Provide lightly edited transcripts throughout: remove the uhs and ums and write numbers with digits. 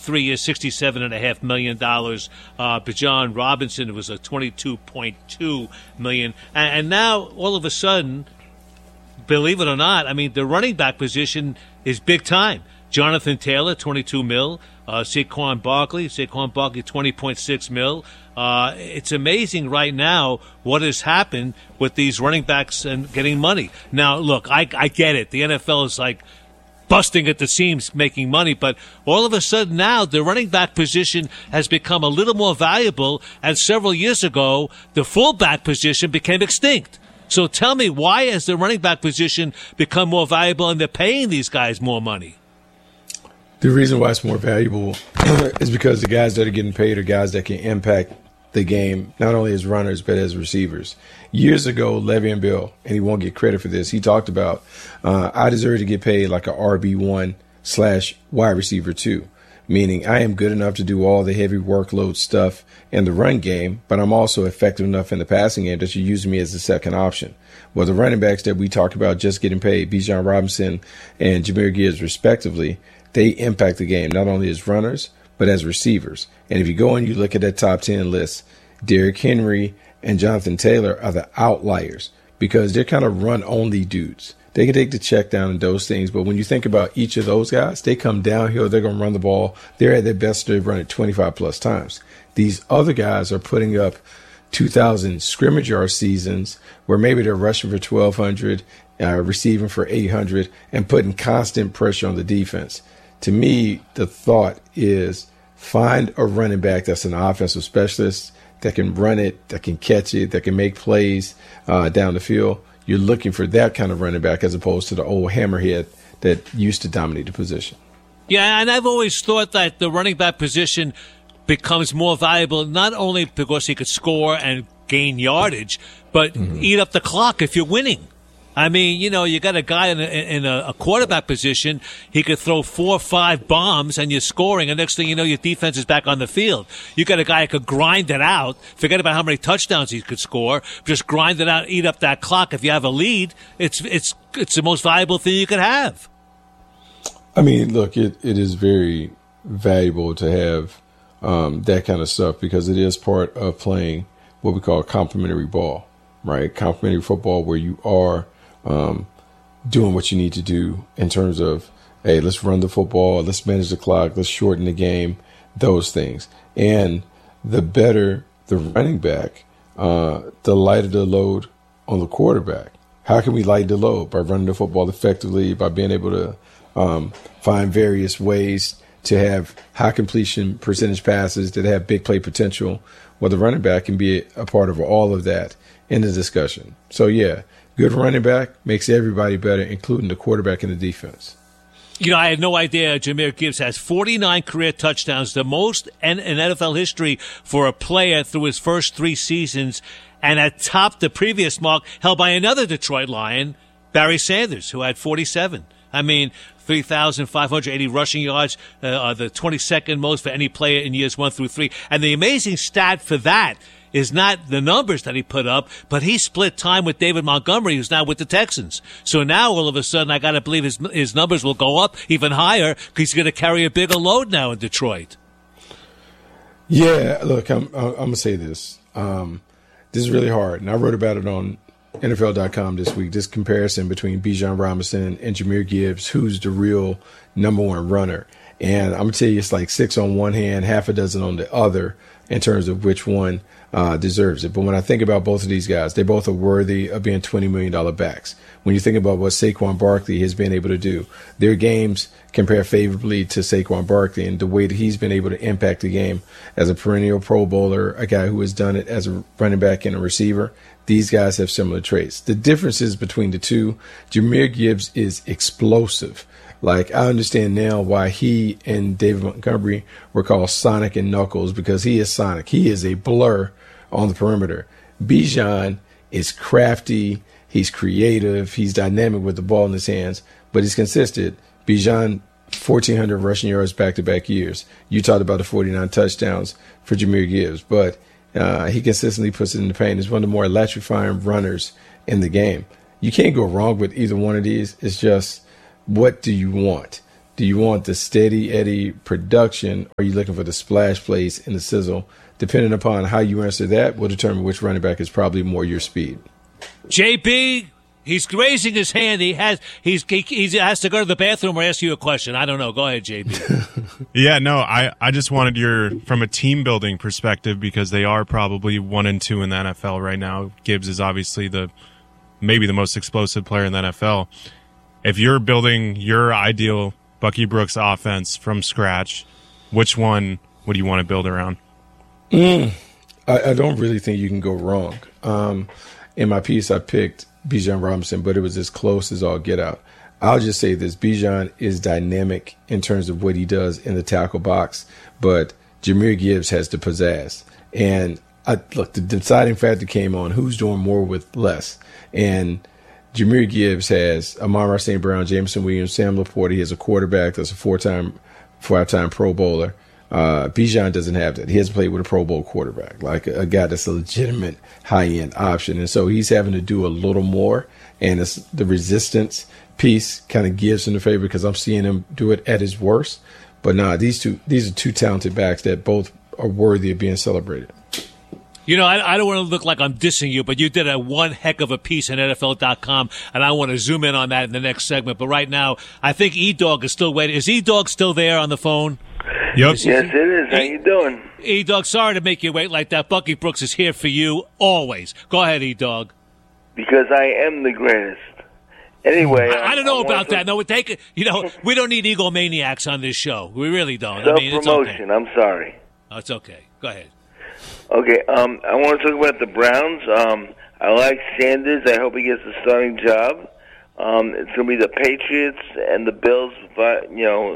3 years, $67.5 million. Bijan Robinson was a $22.2 million. And now, all of a sudden, believe it or not, I mean, the running back position is big time. Jonathan Taylor, $22 million. Saquon Barkley, $20.6 million. It's amazing right now what has happened with these running backs and getting money. Now, look, I get it. The NFL is like busting at the seams making money, but all of a sudden now the running back position has become a little more valuable, and several years ago the fullback position became extinct. So tell me, why has the running back position become more valuable and they're paying these guys more money? The reason why it's more valuable is because the guys that are getting paid are guys that can impact the game, not only as runners, but as receivers. Years ago, Le'Veon Bell, and he won't get credit for this, he talked about, I deserve to get paid like a RB1/wide receiver 2, meaning I am good enough to do all the heavy workload stuff in the run game, but I'm also effective enough in the passing game that you're using me as a second option. Well, the running backs that we talk about just getting paid, Bijan Robinson and Jahmyr Gibbs respectively, they impact the game, not only as runners, but as receivers. And if you go and you look at that top 10 list, Derrick Henry and Jonathan Taylor are the outliers because they're kind of run-only dudes. They can take the check down and those things, but when you think about each of those guys, they come downhill, they're going to run the ball. They're at their best, they run it 25-plus times. These other guys are putting up 2,000 scrimmage yard seasons where maybe they're rushing for 1,200, receiving for 800, and putting constant pressure on the defense. To me, the thought is find a running back that's an offensive specialist that can run it, that can catch it, that can make plays down the field. You're looking for that kind of running back as opposed to the old hammerhead that used to dominate the position. Yeah, and I've always thought that the running back position becomes more valuable not only because he could score and gain yardage, but eat up the clock if you're winning. I mean, you know, you got a guy in a quarterback position. He could throw 4 or 5 bombs and you're scoring. And next thing you know, your defense is back on the field. You got a guy who could grind it out. Forget about how many touchdowns he could score. Just grind it out, eat up that clock. If you have a lead, it's the most valuable thing you could have. I mean, look, it is very valuable to have that kind of stuff because it is part of playing what we call complementary ball, right? Complementary football where you are doing what you need to do in terms of, hey, let's run the football, let's manage the clock, let's shorten the game, those things. And the better the running back, the lighter the load on the quarterback. How can we lighten the load? By running the football effectively, by being able to find various ways to have high completion percentage passes that have big play potential. Well, the running back can be a part of all of that in the discussion. So, yeah. Good running back makes everybody better, including the quarterback and the defense. You know, I had no idea Jahmyr Gibbs has 49 career touchdowns, the most in NFL history for a player through his first 3 seasons, and had topped the previous mark held by another Detroit Lion, Barry Sanders, who had 47. I mean, 3,580 rushing yards, the 22nd most for any player in years 1 through 3. And the amazing stat for that is not the numbers that he put up, but he split time with David Montgomery, who's now with the Texans. So now, all of a sudden, I got to believe his numbers will go up even higher because he's going to carry a bigger load now in Detroit. Yeah, look, I'm going to say this. This is really hard, and I wrote about it on NFL.com this week, this comparison between Bijan Robinson and Jahmyr Gibbs, who's the real number one runner. And I'm going to tell you, it's like 6 on one hand, half a dozen on the other in terms of which one deserves it. But when I think about both of these guys, they both are worthy of being $20 million backs. When you think about what Saquon Barkley has been able to do, their games compare favorably to Saquon Barkley and the way that he's been able to impact the game as a perennial Pro Bowler, a guy who has done it as a running back and a receiver. These guys have similar traits. The differences between the two, Jahmyr Gibbs is explosive. Like, I understand now why he and David Montgomery were called Sonic and Knuckles, because he is Sonic. He is a blur on the perimeter. Bijan is crafty. He's creative. He's dynamic with the ball in his hands, but he's consistent. Bijan, 1,400 rushing yards back-to-back years. You talked about the 49 touchdowns for Jahmyr Gibbs, but he consistently puts it in the paint. He's one of the more electrifying runners in the game. You can't go wrong with either one of these. It's just, what do you want? Do you want the steady Eddie production? Or are you looking for the splash plays and the sizzle? Depending upon how you answer that, will determine which running back is probably more your speed. JB, he's raising his hand. He has to go to the bathroom or ask you a question. I don't know. Go ahead, JB. Yeah, no, I just wanted from a team building perspective, because they are probably 1 and 2 in the NFL right now. Gibbs is obviously maybe the most explosive player in the NFL. If you're building your ideal Bucky Brooks offense from scratch, which one would you want to build around? I don't really think you can go wrong. In my piece, I picked Bijan Robinson, but it was as close as all get out. I'll just say this. Bijan is dynamic in terms of what he does in the tackle box, but Jahmyr Gibbs has the pizzazz. And the deciding factor came on who's doing more with less. And Jahmyr Gibbs has Amon-Ra St. Brown, Jameson Williams, Sam Laporta. He has a quarterback that's a five-time Pro Bowler. Bijan doesn't have that. He hasn't played with a Pro Bowl quarterback, like a guy that's a legitimate high-end option. And so he's having to do a little more, and it's the resistance piece kind of gives him the favor because I'm seeing him do it at his worst. But these are two talented backs that both are worthy of being celebrated. You know, I don't want to look like I'm dissing you, but you did one heck of a piece on NFL.com, and I want to zoom in on that in the next segment. But right now, I think E-Dog is still waiting. Is E-Dog still there on the phone? Yep. Yes, it is. How you doing? E-Dog, sorry to make you wait like that. Bucky Brooks is here for you always. Go ahead, E-Dog. Because I am the greatest. Anyway, I don't know about that. No, we don't need egomaniacs on this show. We really don't. Self-promotion. It's okay. I'm sorry. Oh, it's okay. Go ahead. Okay, I want to talk about the Browns. I like Sanders. I hope he gets the starting job. It's going to be the Patriots and the Bills, but,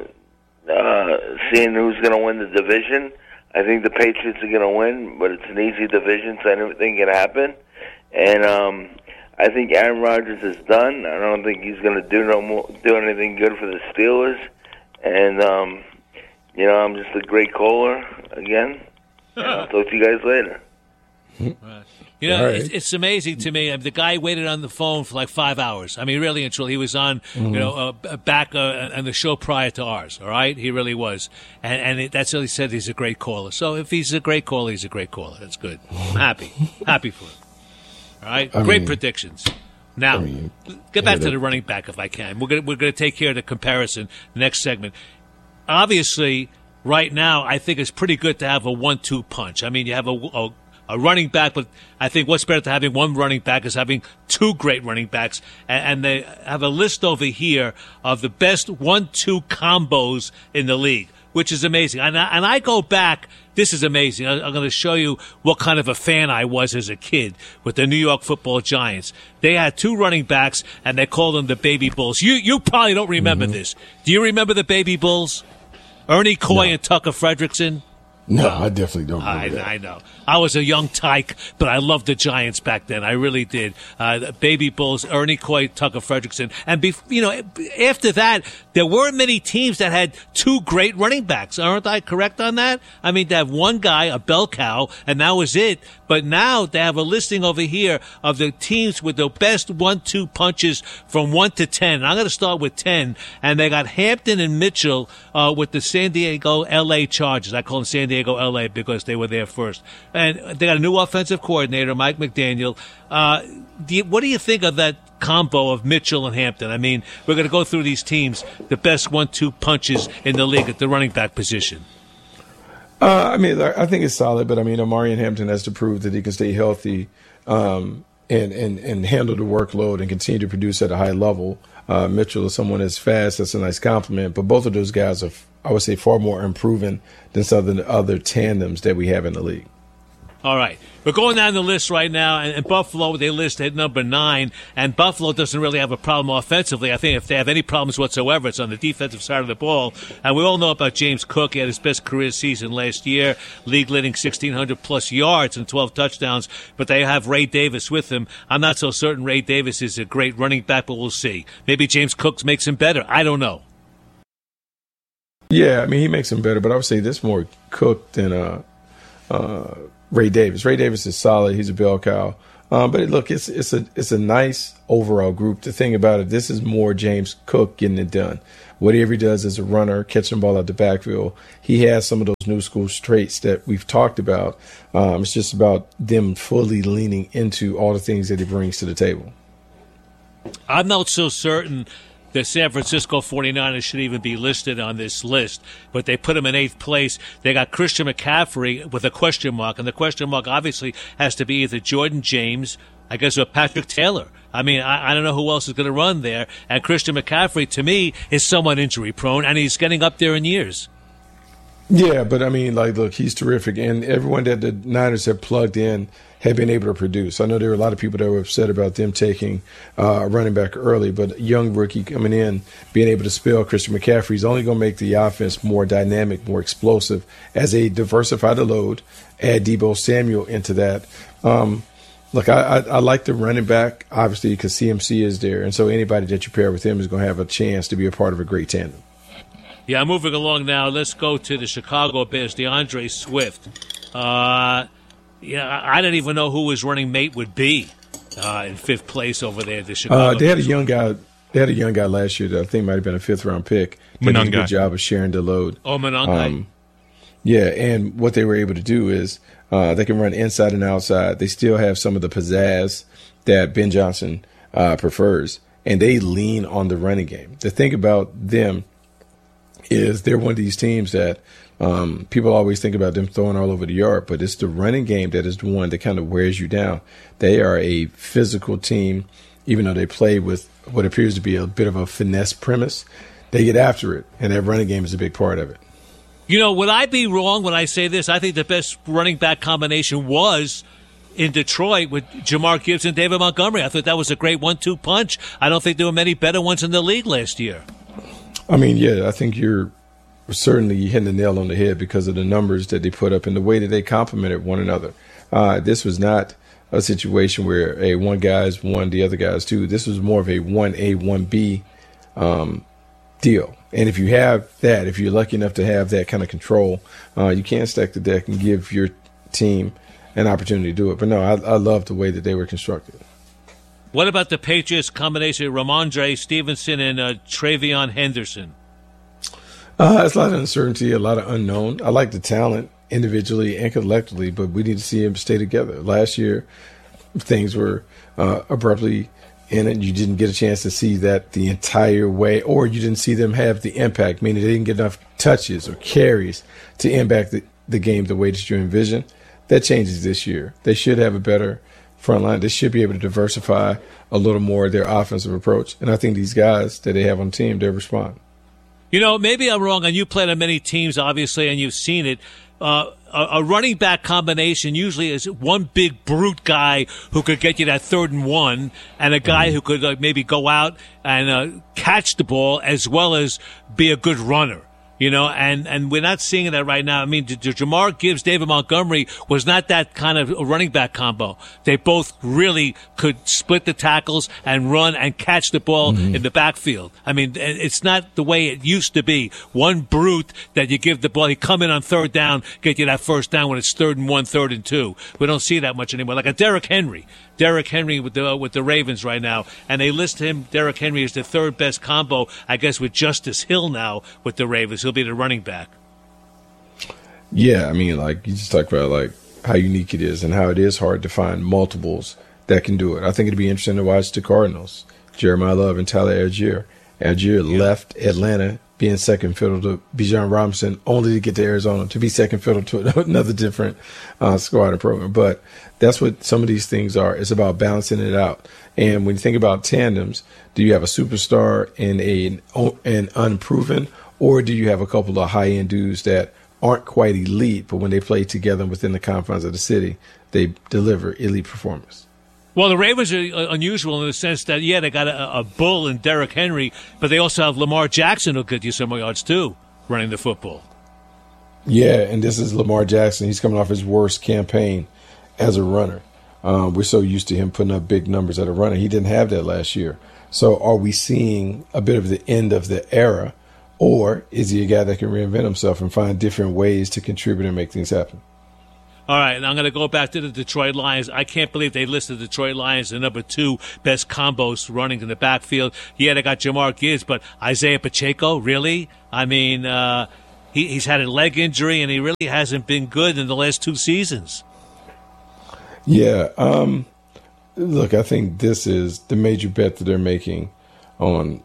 seeing who's going to win the division. I think the Patriots are going to win, but it's an easy division, so anything can happen. And I think Aaron Rodgers is done. I don't think he's going to do anything good for the Steelers. And, I'm just a great caller again. I'll talk to you guys later. Right. It's amazing to me. The guy waited on the phone for like 5 hours. I mean, really and truly, he was on, back on the show prior to ours. All right, he really was, and that's what he said. He's a great caller. So if he's a great caller, he's a great caller. That's good. I'm happy for him. All right, great predictions. Now, get back to the running back if I can. We're gonna take care of the comparison next segment. Obviously, right now, I think it's pretty good to have a 1-2 punch. I mean, you have a running back, but I think what's better than having one running back is having two great running backs. And they have a list over here of the best 1-2 combos in the league, which is amazing. And I go back. This is amazing. I'm going to show you what kind of a fan I was as a kid with the New York Football Giants. They had two running backs, and they called them the Baby Bulls. You probably don't remember this. Do you remember the Baby Bulls? Ernie Coy and Tucker Fredrickson? No, I definitely don't remember that. I know. I was a young tyke, but I loved the Giants back then. I really did. The Baby Bulls, Ernie Coy, Tucker Fredrickson. And, after that, there weren't many teams that had two great running backs. Aren't I correct on that? I mean, they have one guy, a bell cow, and that was it. But now they have a listing over here of the teams with the best 1-2 punches from 1 to 10. And I'm going to start with 10. And they got Hampton and Mitchell with the San Diego L.A. Chargers. I call them San Diego L.A. because they were there first. And they got a new offensive coordinator, Mike McDaniel. What do you think of that combo of Mitchell and Hampton? I mean, we're going to go through these teams, the best 1-2 punches in the league at the running back position. I think it's solid, but Omarion Hampton has to prove that he can stay healthy and handle the workload and continue to produce at a high level. Mitchell is someone that's fast. That's a nice compliment. But both of those guys are, I would say, far more improving than some of the other tandems that we have in the league. All right. We're going down the list right now, and Buffalo, they list at number 9, and Buffalo doesn't really have a problem offensively. I think if they have any problems whatsoever, it's on the defensive side of the ball. And we all know about James Cook. He had his best career season last year, league-leading 1,600-plus yards and 12 touchdowns, but they have Ray Davis with him. I'm not so certain Ray Davis is a great running back, but we'll see. Maybe James Cook makes him better. I don't know. Yeah, he makes him better, but I would say this more Cook than Ray Davis. Ray Davis is solid. He's a bell cow. But look, it's a nice overall group. The thing about it, this is more James Cook getting it done. Whatever he does as a runner, catching the ball out the backfield, he has some of those new school traits that we've talked about. It's just about them fully leaning into all the things that he brings to the table. I'm not so certain the San Francisco 49ers should even be listed on this list, but they put him in 8th place. They got Christian McCaffrey with a question mark, and the question mark obviously has to be either Jordan James, I guess, or Patrick Taylor. I mean, I don't know who else is going to run there. And Christian McCaffrey, to me, is somewhat injury-prone, and he's getting up there in years. Yeah, but I mean, like, look, he's terrific, and everyone that the Niners have plugged in have been able to produce. I know there were a lot of people that were upset about them taking a running back early, but a young rookie coming in, being able to spell Christian McCaffrey is only going to make the offense more dynamic, more explosive as they diversify the load, add Deebo Samuel into that. Look, I like the running back, obviously, because CMC is there, and so anybody that you pair with him is going to have a chance to be a part of a great tandem. Yeah, moving along now. Let's go to the Chicago Bears, DeAndre Swift. I don't even know who his running mate would be in 5th place over there. The Chicago. They had a young guy. They had a young guy last year that I think might have been a 5th-round pick. Did a good job of sharing the load. Oh, Monangai. Yeah, and what they were able to do is they can run inside and outside. They still have some of the pizzazz that Ben Johnson prefers, and they lean on the running game. The thing about them is they're one of these teams that people always think about them throwing all over the yard, but it's the running game that is the one that kind of wears you down. They are a physical team, even though they play with what appears to be a bit of a finesse premise. They get after it, and that running game is a big part of it. You know, would I be wrong when I say this? I think the best running back combination was in Detroit with Jamar Gibbs and David Montgomery. I thought that was a great 1-2 punch. I don't think there were many better ones in the league last year. I mean, yeah, I think you're certainly hitting the nail on the head because of the numbers that they put up and the way that they complemented one another. This was not a situation where one guy is one, the other guy is two. This was more of a 1A, 1B deal. And if you have that, if you're lucky enough to have that kind of control, you can stack the deck and give your team an opportunity to do it. But no, I love the way that they were constructed. What about the Patriots combination of Ramondre Stevenson and Travion Henderson? It's a lot of uncertainty, a lot of unknown. I like the talent individually and collectively, but we need to see them stay together. Last year, things were abruptly in it. You didn't get a chance to see that the entire way, or you didn't see them have the impact, meaning they didn't get enough touches or carries to impact the game the way that you envision. That changes this year. They should have a better front line. They should be able to diversify a little more their offensive approach. And I think these guys that they have on the team, they respond. You know, maybe I'm wrong, and you played on many teams, obviously, and you've seen it. A running back combination usually is one big brute guy who could get you that 3rd and 1, and a guy who could maybe go out and catch the ball as well as be a good runner. You know, and we're not seeing that right now. I mean, Jamar Gibbs, David Montgomery was not that kind of a running back combo. They both really could split the tackles and run and catch the ball in the backfield. I mean, it's not the way it used to be. One brute that you give the ball, he come in on 3rd down, get you that 1st down when it's 3rd and 1, 3rd and 2. We don't see that much anymore. Like a Derrick Henry with the Ravens right now, and they list him, Derrick Henry, as the 3rd best combo, I guess, with Justice Hill now with the Ravens. He'll be the running back. Yeah, I mean, like, you just talk about, like, how unique it is and how it is hard to find multiples that can do it. I think it'd be interesting to watch the Cardinals, Jeremiah Love and Tyler Algier. Algier left Atlanta being second fiddle to Bijan Robinson, only to get to Arizona to be second fiddle to another different squad and program. But that's what some of these things are. It's about balancing it out. And when you think about tandems, do you have a superstar and an unproven, or do you have a couple of high-end dudes that aren't quite elite, but when they play together within the confines of the city, they deliver elite performance? Well, the Ravens are unusual in the sense that, yeah, they got a bull in Derrick Henry, but they also have Lamar Jackson who'll get you some more yards, too, running the football. Yeah, and this is Lamar Jackson. He's coming off his worst campaign as a runner. We're so used to him putting up big numbers as a runner. He didn't have that last year. So are we seeing a bit of the end of the era, or is he a guy that can reinvent himself and find different ways to contribute and make things happen? All right, and I'm going to go back to the Detroit Lions. I can't believe they listed the Detroit Lions the number 2 best combos running in the backfield. Yeah, they got Jamar Gibbs, but Isaiah Pacheco, really? I mean, he's had a leg injury, and he really hasn't been good in the last 2 seasons. Yeah. Look, I think this is the major bet that they're making on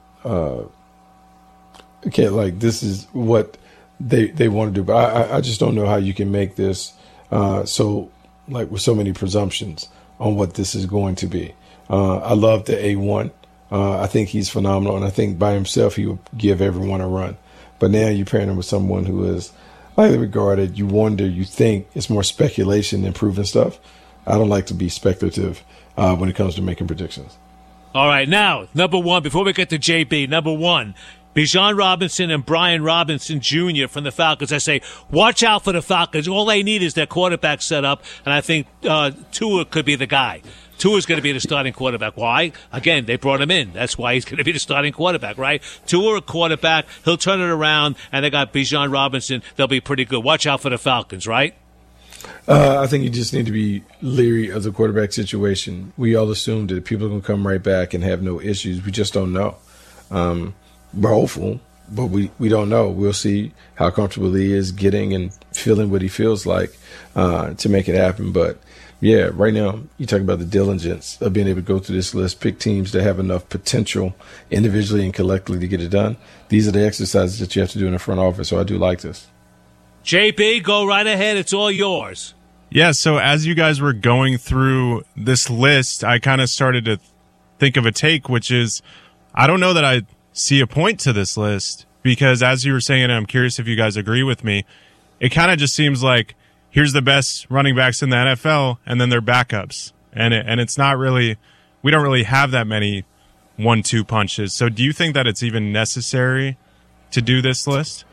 this is what they want to do. But I just don't know how you can make this with so many presumptions on what this is going to be. I love the A1. I think he's phenomenal, and I think by himself he will give everyone a run. But now you're pairing him with someone who is highly regarded. You wonder, you think it's more speculation than proven stuff. I don't like to be speculative when it comes to making predictions. All right, now, number 1, before we get to JB, number 1, Bijan Robinson and Brian Robinson Jr. from the Falcons. I say, watch out for the Falcons. All they need is their quarterback set up, and I think Tua could be the guy. Tua's going to be the starting quarterback. Why? Again, they brought him in. That's why he's going to be the starting quarterback, right? Tua, a quarterback. He'll turn it around, and they got Bijan Robinson. They'll be pretty good. Watch out for the Falcons, right? I think you just need to be leery of the quarterback situation. We all assume that people are going to come right back and have no issues. We just don't know. We're hopeful, but we don't know. We'll see how comfortable he is getting and feeling what he feels like to make it happen. But, yeah, right now you talk about the diligence of being able to go through this list, pick teams that have enough potential individually and collectively to get it done. These are the exercises that you have to do in the front office, so I do like this. JB, go right ahead. It's all yours. Yeah, so as you guys were going through this list, I kind of started to think of a take, which is I don't know that I see a point to this list because as you were saying, and I'm curious if you guys agree with me, it kind of just seems like here's the best running backs in the NFL and then their backups. And it's not really – we don't really have that many 1-2 punches. So do you think that it's even necessary to do this list?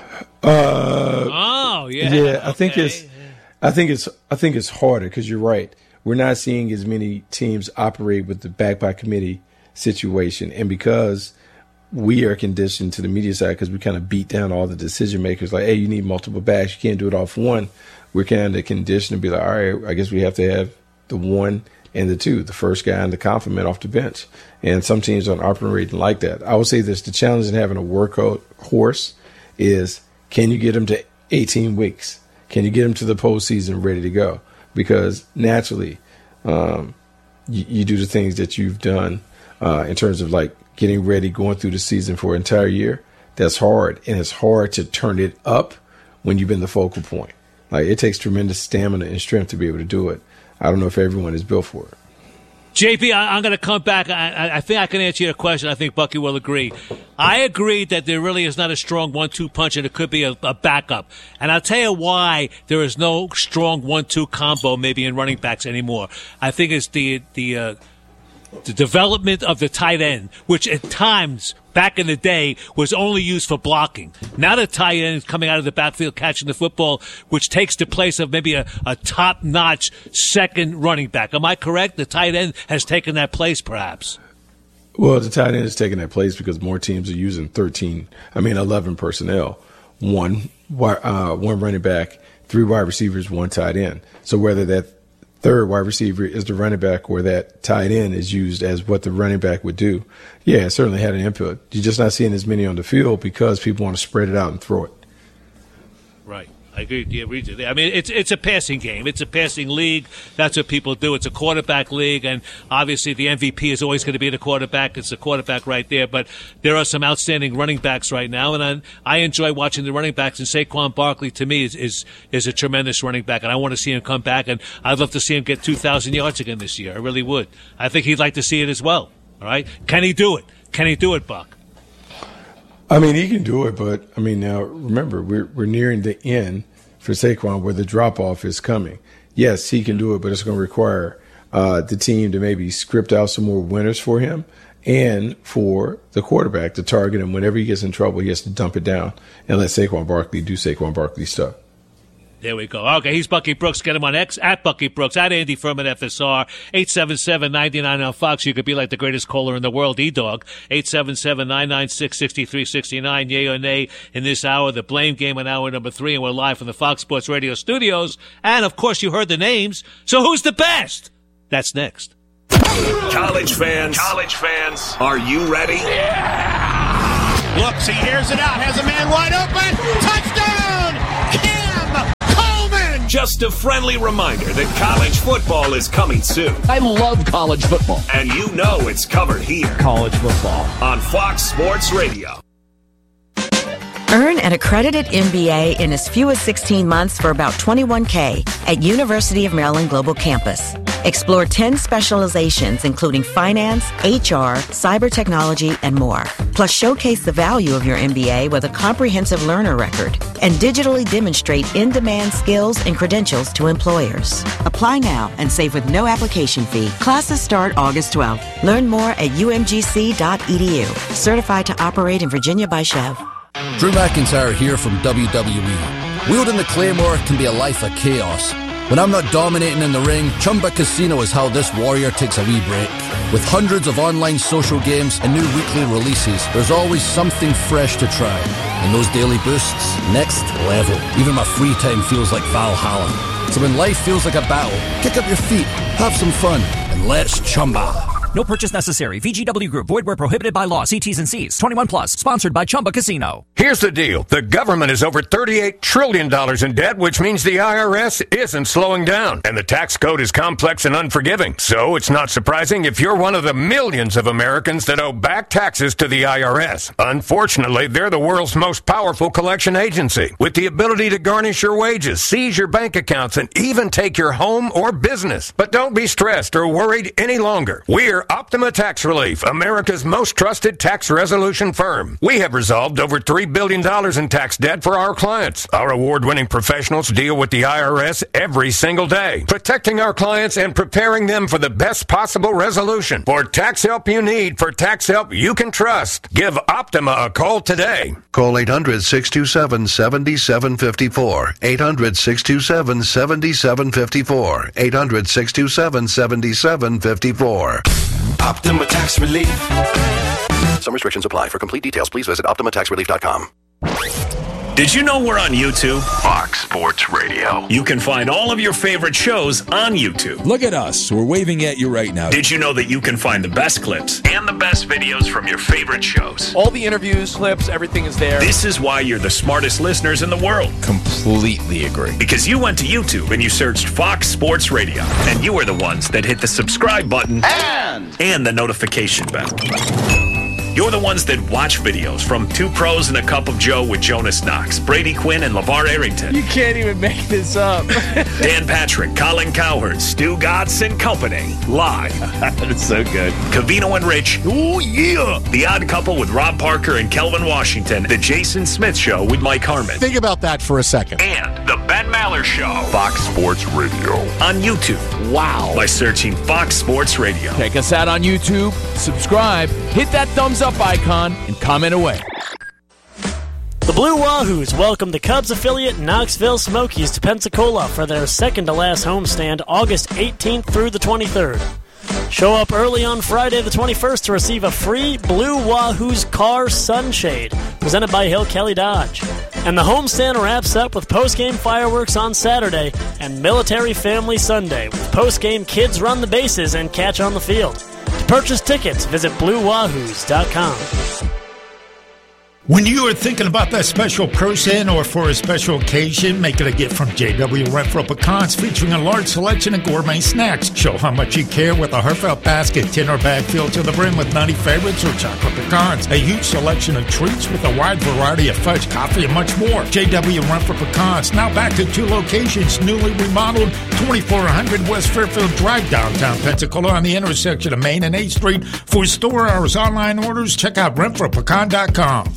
Yeah. I think it's harder because you're right. We're not seeing as many teams operate with the back by committee situation, and because we are conditioned to the media side because we kind of beat down all the decision makers. Like, hey, you need multiple backs. You can't do it off one. We're kind of conditioned to be like, all right, I guess we have to have the 1 and the 2, the first guy and the complement off the bench. And some teams aren't operating like that. I would say this: the challenge in having a workhorse is, can you get them to 18 weeks? Can you get them to the postseason ready to go? Because naturally, you do the things that you've done in terms of like getting ready, going through the season for an entire year. That's hard, and it's hard to turn it up when you've been the focal point. Like, it takes tremendous stamina and strength to be able to do it. I don't know if everyone is built for it. JP, I'm going to come back. I think I can answer your question. I think Bucky will agree. I agree that there really is not a strong 1-2 punch, and it could be a backup. And I'll tell you why there is no strong 1-2 combo maybe in running backs anymore. I think it's the development of the tight end, which at times back in the day was only used for blocking. Now the tight end is coming out of the backfield catching the football, which takes the place of maybe a top-notch second running back. Am I correct? The tight end has taken that place, perhaps. Well, the tight end has taken that place because more teams are using 11 personnel. One running back, 3 wide receivers, 1 tight end. So whether that third wide receiver is the running back or that tight end is used as what the running back would do, yeah, it certainly had an input. You're just not seeing as many on the field because people want to spread it out and throw it. Right. I agree. Yeah, I mean, it's a passing game. It's a passing league. That's what people do. It's a quarterback league, and obviously the MVP is always going to be the quarterback. It's the quarterback right there. But there are some outstanding running backs right now, and I enjoy watching the running backs. And Saquon Barkley, to me, is a tremendous running back, and I want to see him come back. And I'd love to see him get 2,000 yards again this year. I really would. I think he'd like to see it as well. All right? Can he do it? Can he do it, Buck? I mean, he can do it, but I mean, now remember, we're nearing the end for Saquon where the drop off is coming. Yes, he can do it, but it's going to require the team to maybe script out some more winners for him and for the quarterback to target him. Whenever he gets in trouble, he has to dump it down and let Saquon Barkley do Saquon Barkley stuff. There we go. Okay, he's Bucky Brooks. Get him on X, at Bucky Brooks, at Andy Furman FSR, 877-99 on Fox. You could be like the greatest caller in the world, E-Dog, 877-996-6369. Yay or nay in this hour, the Blame Game on hour number 3, and we're live from the Fox Sports Radio studios. And, of course, you heard the names. So who's the best? That's next. College fans, are you ready? Yeah! Looks, he hears it out, has a man wide open. Touchdown! Cam Coleman! Just a friendly reminder that college football is coming soon. I love college football. And you know it's covered here. College football. On Fox Sports Radio. Earn an accredited MBA in as few as 16 months for about $21K at University of Maryland Global Campus. Explore 10 specializations, including finance, HR, cyber technology, and more. Plus, showcase the value of your MBA with a comprehensive learner record and digitally demonstrate in-demand skills and credentials to employers. Apply now and save with no application fee. Classes start August 12th. Learn more at umgc.edu. Certified to operate in Virginia by Chev. Drew McIntyre here from WWE. Wielding the Claymore can be a life of chaos. When I'm not dominating in the ring, Chumba Casino is how this warrior takes a wee break. With hundreds of online social games and new weekly releases, there's always something fresh to try. And those daily boosts, next level. Even my free time feels like Valhalla. So when life feels like a battle, kick up your feet, have some fun, and let's Chumba. No purchase necessary. VGW Group. Void where prohibited by law. See T's and C's. 21 plus. Sponsored by Chumba Casino. Here's the deal. The government is over $38 trillion in debt, which means the IRS isn't slowing down. And the tax code is complex and unforgiving. So it's not surprising if you're one of the millions of Americans that owe back taxes to the IRS. Unfortunately, they're the world's most powerful collection agency, with the ability to garnish your wages, seize your bank accounts, and even take your home or business. But don't be stressed or worried any longer. We're Optima Tax Relief, America's most trusted tax resolution firm. We have resolved over $3 billion in tax debt for our clients. Our award-winning professionals deal with the IRS every single day, protecting our clients and preparing them for the best possible resolution. For tax help you need, for tax help you can trust, give Optima a call today. Call 800-627-7754. 800-627-7754. 800-627-7754. Optima Tax Relief. Some restrictions apply. For complete details, please visit OptimaTaxRelief.com. Did you know we're on YouTube? Fox Sports Radio. You can find all of your favorite shows on YouTube. Look at us. We're waving at you right now. Did you know that you can find the best clips and the best videos from your favorite shows? All the interviews, clips, everything is there. This is why you're the smartest listeners in the world. Completely agree. Because you went to YouTube and you searched Fox Sports Radio, and you are the ones that hit the subscribe button and the notification bell. You're the ones that watch videos from Two Pros and a Cup of Joe with Jonas Knox, Brady Quinn, and LeVar Arrington. You can't even make this up. Dan Patrick, Colin Cowherd, Stu Gatz and Company. Live. That's so good. Covino and Rich. Oh, yeah. The Odd Couple with Rob Parker and Kelvin Washington. The Jason Smith Show with Mike Harmon. Think about that for a second. And The Ben Maller Show. Fox Sports Radio. On YouTube. Wow. By searching Fox Sports Radio. Check us out on YouTube. Subscribe. Hit that thumbs up icon and comment away. The Blue Wahoos welcome the Cubs affiliate Knoxville Smokies to Pensacola for their second-to-last homestand August 18th through the 23rd. Show up early on Friday the 21st to receive a free Blue Wahoos car sunshade presented by Hill Kelly Dodge. And the homestand wraps up with post-game fireworks on Saturday and Military Family Sunday with post-game kids run the bases and catch on the field. To purchase tickets, visit BlueWahoos.com. When you are thinking about that special person or for a special occasion, make it a gift from J.W. Renfro Pecans featuring a large selection of gourmet snacks. Show how much you care with a heartfelt basket, tin or bag filled to the brim with nutty favorites or chocolate pecans. A huge selection of treats with a wide variety of fudge, coffee, and much more. J.W. Renfro Pecans, now back to 2 locations, newly remodeled, 2400 West Fairfield Drive, downtown Pensacola on the intersection of Main and 8th Street. For store hours, online orders, check out RenfroPecan.com.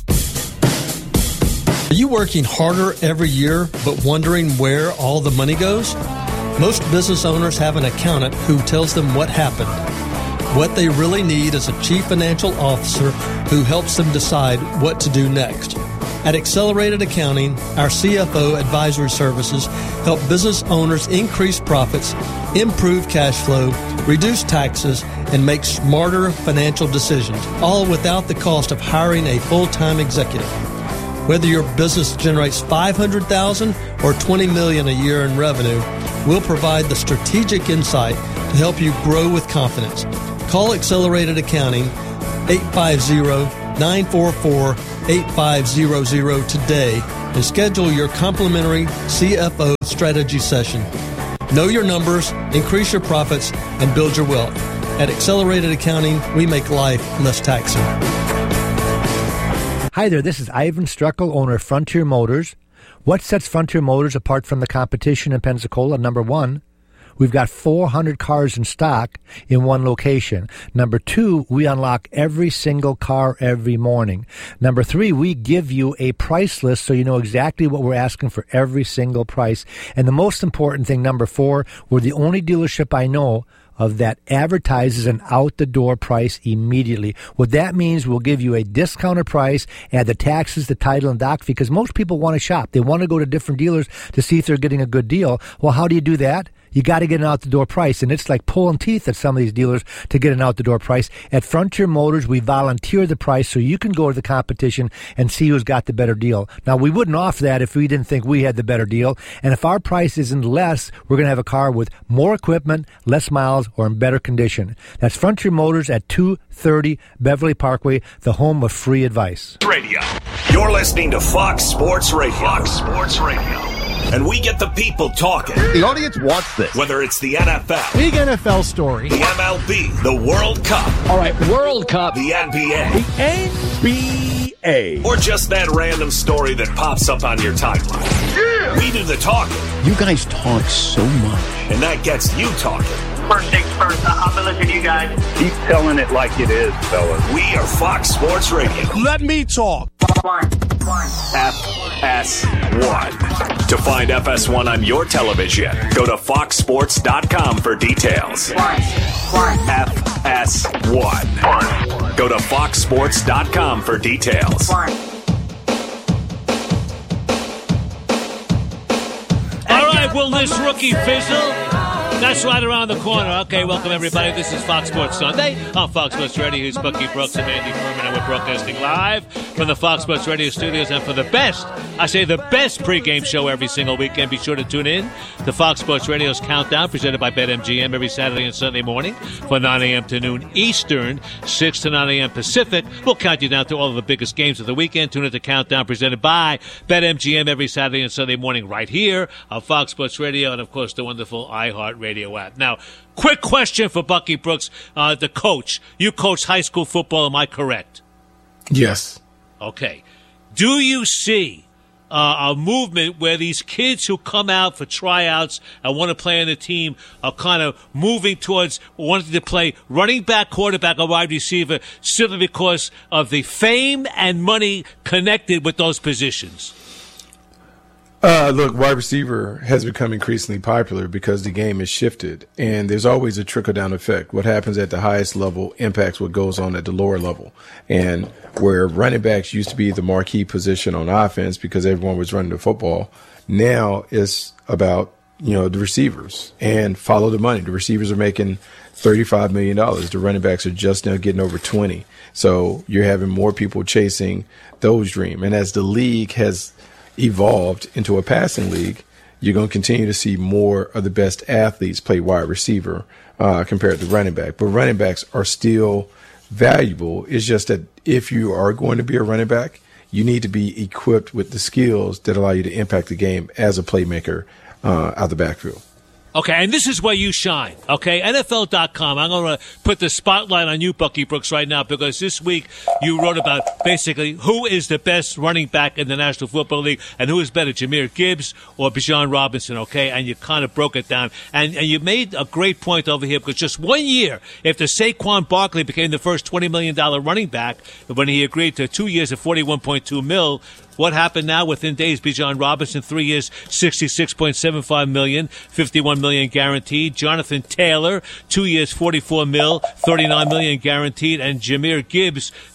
Are you working harder every year but wondering where all the money goes? Most business owners have an accountant who tells them what happened. What they really need is a chief financial officer who helps them decide what to do next. At Accelerated Accounting, our CFO advisory services help business owners increase profits, improve cash flow, reduce taxes, and make smarter financial decisions, all without the cost of hiring a full-time executive. Whether your business generates $500,000 or $20 million a year in revenue, we'll provide the strategic insight to help you grow with confidence. Call Accelerated Accounting 850-944-8500 today and schedule your complimentary CFO strategy session. Know your numbers, increase your profits, and build your wealth. At Accelerated Accounting, we make life less taxing. Hi there, this is Ivan Struckel, owner of Frontier Motors. What sets Frontier Motors apart from the competition in Pensacola? Number one, we've got 400 cars in stock in one location. Number two, we unlock every single car every morning. Number three, we give you a price list so you know exactly what we're asking for every single price. And the most important thing, number four, we're the only dealership I know of that advertises an out-the-door price immediately. What that means, we'll give you a discounted price, add the taxes, the title, and doc fee, because most people want to shop. They want to go to different dealers to see if they're getting a good deal. Well, how do you do that? You got to get an out-the-door price, and it's like pulling teeth at some of these dealers to get an out-the-door price. At Frontier Motors, we volunteer the price so you can go to the competition and see who's got the better deal. Now, we wouldn't offer that if we didn't think we had the better deal, and if our price isn't less, we're going to have a car with more equipment, less miles, or in better condition. That's Frontier Motors at 230 Beverly Parkway, the home of free advice. Radio. You're listening to Fox Sports Radio. Fox Sports Radio. And we get the people talking. The audience wants this. Whether it's the NFL. Big NFL story. The MLB. The World Cup. All right, World Cup. The NBA. The NBA. Or just that random story that pops up on your timeline. Yeah. We do the talking. You guys talk so much. And that gets you talking. First things first, I've been listening to you guys. Keep telling it like it is, fellas. We are Fox Sports Radio. Let me talk. FS1. To find FS1 on your television, go to foxsports.com for details. FS1. Go to foxsports.com for details. All right, will this rookie fizzle? That's right around the corner. Okay, welcome everybody. This is Fox Sports Sunday on Fox Sports Radio. Here's Bucky Brooks and Andy Furman, and we're broadcasting live from the Fox Sports Radio studios. And for the best, I say the best pregame show every single weekend, be sure to tune in to Fox Sports Radio's Countdown, presented by BetMGM every Saturday and Sunday morning from 9 a.m. to noon Eastern, 6 to 9 a.m. Pacific. We'll count you down to all of the biggest games of the weekend. Tune in to Countdown, presented by BetMGM every Saturday and Sunday morning right here on Fox Sports Radio and, of course, the wonderful iHeartRadio app. Now, quick question for Bucky Brooks, the coach. You coach high school football, am I correct? Yes. Okay. Do you see a movement where these kids who come out for tryouts and want to play on the team are kind of moving towards wanting to play running back, quarterback, or wide receiver simply because of the fame and money connected with those positions? Look, wide receiver has become increasingly popular because the game has shifted, and there's always a trickle-down effect. What happens at the highest level impacts what goes on at the lower level. And where running backs used to be the marquee position on offense because everyone was running the football, now it's about, the receivers and follow the money. The receivers are making $35 million. The running backs are just now getting over 20. So you're having more people chasing those dreams. And as the league has evolved into a passing league, you're going to continue to see more of the best athletes play wide receiver compared to running back. But running backs are still valuable. It's just that if you are going to be a running back, you need to be equipped with the skills that allow you to impact the game as a playmaker out the backfield. Okay, and this is where you shine, okay? NFL.com. I'm going to put the spotlight on you, Bucky Brooks, right now, because this week you wrote about basically who is the best running back in the National Football League and who is better, Jahmyr Gibbs or Bijan Robinson, okay? And you kind of broke it down. And you made a great point over here, because just 1 year after Saquon Barkley became the first $20 million running back, when he agreed to 2 years at $41.2 million, what happened now? Within days, Bijan Robinson, 3 years, $66.75 million, $51 million guaranteed. Jonathan Taylor, 2 years, $44 million, $39 million guaranteed. And Jahmyr Gibbs,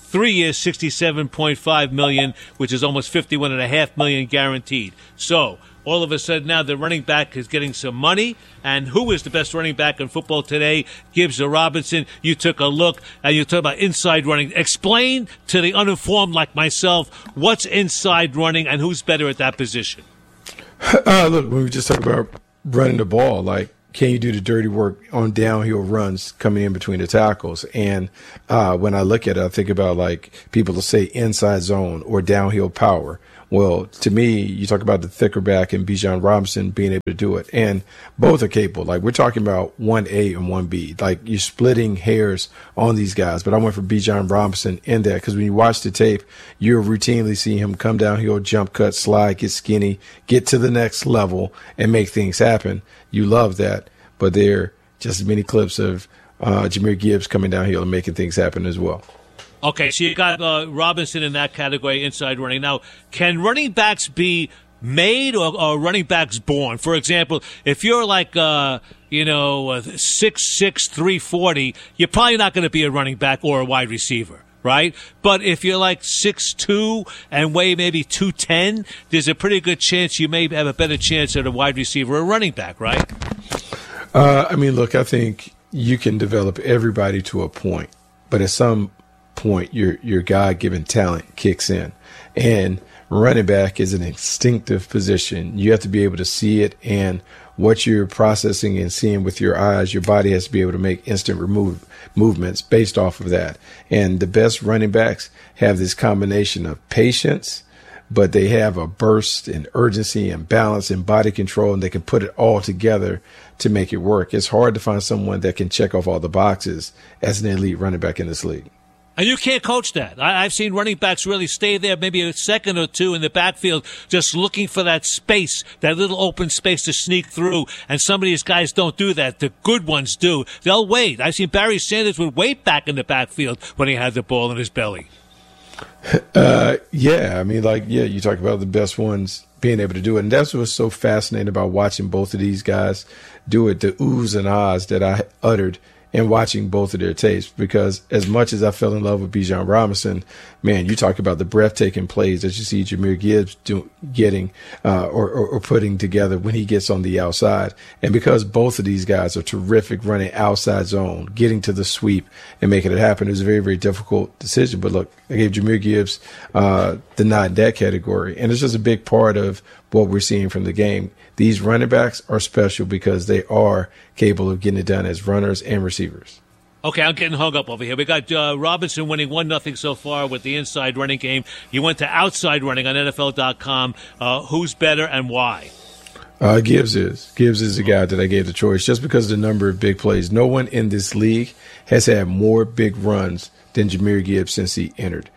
3 years, $67.5 million, which is almost $51.5 million guaranteed. So all of a sudden now the running back is getting some money. And who is the best running back in football today? Gibbs or Robinson? You took a look, and you talk about inside running. Explain to the uninformed like myself what's inside running and who's better at that position. Look, when we just talk about running the ball, like, can you do the dirty work on downhill runs coming in between the tackles? And when I look at it, I think about, like, people will say inside zone or downhill power. Well, to me, you talk about the thicker back and Bijan Robinson being able to do it. And both are capable. Like, we're talking about 1A and 1B. Like, you're splitting hairs on these guys. But I went for Bijan Robinson in that because when you watch the tape, you'll routinely see him come downhill, jump cut, slide, get skinny, get to the next level, and make things happen. You love that. But there are just as many clips of Jahmyr Gibbs coming downhill and making things happen as well. Okay, so you got Robinson in that category, inside running. Now, can running backs be made or running backs born? For example, if you're like, 6'6", 340, you're probably not going to be a running back or a wide receiver, right? But if you're like 6'2" and weigh maybe 210, there's a pretty good chance you may have a better chance at a wide receiver or a running back, right? Look, I think you can develop everybody to a point, but at some point your God-given talent kicks in, and running back is an instinctive position. You have to be able to see it, and what you're processing and seeing with your eyes, your body has to be able to make instant movements based off of that. And the best running backs have this combination of patience, but they have a burst and urgency and balance and body control, and they can put it all together to make it work. It's hard to find someone that can check off all the boxes as an elite running back in this league. And you can't coach that. I've seen running backs really stay there maybe a second or two in the backfield just looking for that space, that little open space to sneak through. And some of these guys don't do that. The good ones do. They'll wait. I've seen Barry Sanders would wait back in the backfield when he had the ball in his belly. You talk about the best ones being able to do it. And that's what's so fascinating about watching both of these guys do it, the oohs and ahs that I uttered in watching both of their tapes, because as much as I fell in love with Bijan Robinson, man, you talk about the breathtaking plays that you see Jahmyr Gibbs getting or putting together when he gets on the outside. And because both of these guys are terrific running outside zone, getting to the sweep and making it happen, it was a very, very difficult decision. But look, I gave Jahmyr Gibbs the nod in that category. And it's just a big part of what we're seeing from the game. These running backs are special because they are capable of getting it done as runners and receivers. Okay, I'm getting hung up over here. We got Robinson winning 1-0 so far with the inside running game. You went to outside running on NFL.com. Who's better and why? Gibbs is the guy that I gave the choice just because of the number of big plays. No one in this league has had more big runs than Jahmyr Gibbs since he entered.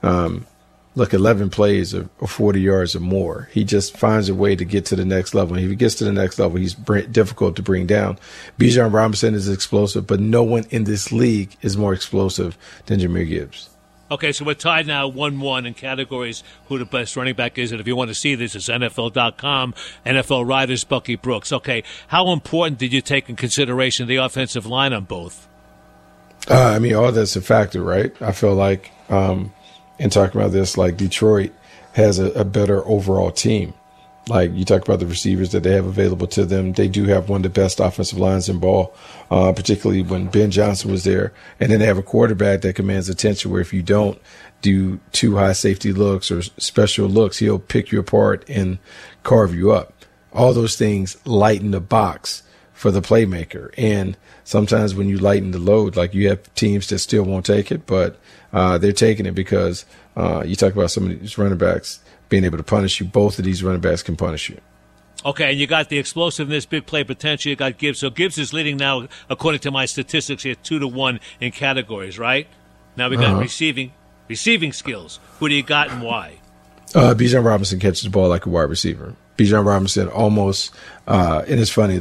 11 plays of 40 yards or more. He just finds a way to get to the next level. And if he gets to the next level, he's difficult to bring down. Bijan Robinson is explosive, but no one in this league is more explosive than Jahmyr Gibbs. Okay, so we're tied now 1-1 in categories who the best running back is. And if you want to see this, it's NFL.com, NFL Riders, Bucky Brooks. Okay, how important did you take in consideration the offensive line on both? All that's a factor, right? I feel like and talking about this, like Detroit has a better overall team. Like you talk about the receivers that they have available to them. They do have one of the best offensive lines in ball, particularly when Ben Johnson was there. And then they have a quarterback that commands attention where if you don't do too high safety looks or special looks, he'll pick you apart and carve you up. All those things lighten the box for the playmaker. And sometimes when you lighten the load, like you have teams that still won't take it, but they're taking it because you talk about some of these running backs being able to punish you. Both of these running backs can punish you. Okay, and you got the explosiveness, big play potential. You got Gibbs. So Gibbs is leading now, according to my statistics, here 2-1 in categories, right? Now we got receiving skills. Who do you got and why? Bijan Robinson catches the ball like a wide receiver. Bijan Robinson almost, and it's funny,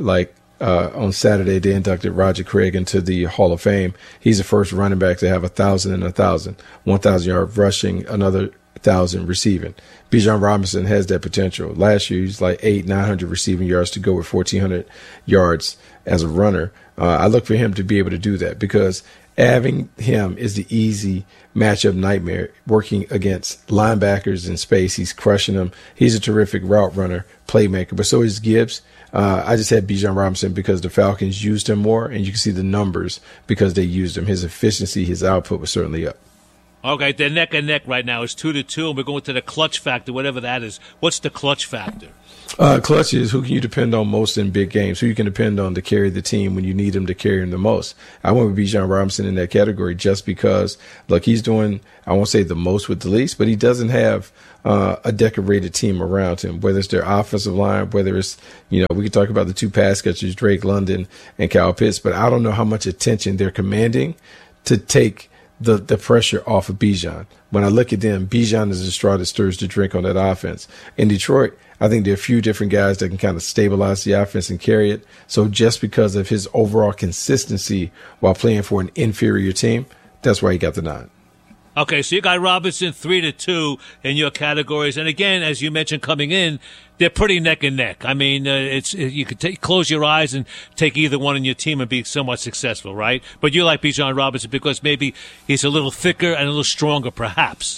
on Saturday, they inducted Roger Craig into the Hall of Fame. He's the first running back to have 1,000 and 1,000, 1,000 yard rushing, another 1,000 receiving. Bijan Robinson has that potential. Last year, he's like 900 receiving yards to go with 1,400 yards as a runner. I look for him to be able to do that because having him is the easy matchup nightmare. Working against linebackers in space, he's crushing them. He's a terrific route runner, playmaker, but so is Gibbs. I just had Bijan Robinson because the Falcons used him more, and you can see the numbers because they used him. His efficiency, his output was certainly up. Okay, they're neck and neck right now. It's 2-2, and we're going to the clutch factor, whatever that is. What's the clutch factor? Clutch is who can you depend on most in big games, who you can depend on to carry the team when you need him to carry him the most. I went with Bijan Robinson in that category just because, look, he's doing, I won't say the most with the least, but he doesn't have a decorated team around him, whether it's their offensive line, whether it's, we can talk about the two pass catchers, Drake London and Kyle Pitts, but I don't know how much attention they're commanding to take the pressure off of Bijan. When I look at them, Bijan is the straw that stirs the drink on that offense. In Detroit, I think there are a few different guys that can kind of stabilize the offense and carry it. So just because of his overall consistency while playing for an inferior team, that's why he got the nod. Okay, so you got Robinson 3-2 in your categories, and again, as you mentioned coming in, they're pretty neck and neck. I mean, you could close your eyes and take either one in your team and be somewhat successful, right? But you like Bijan Robinson because maybe he's a little thicker and a little stronger, perhaps.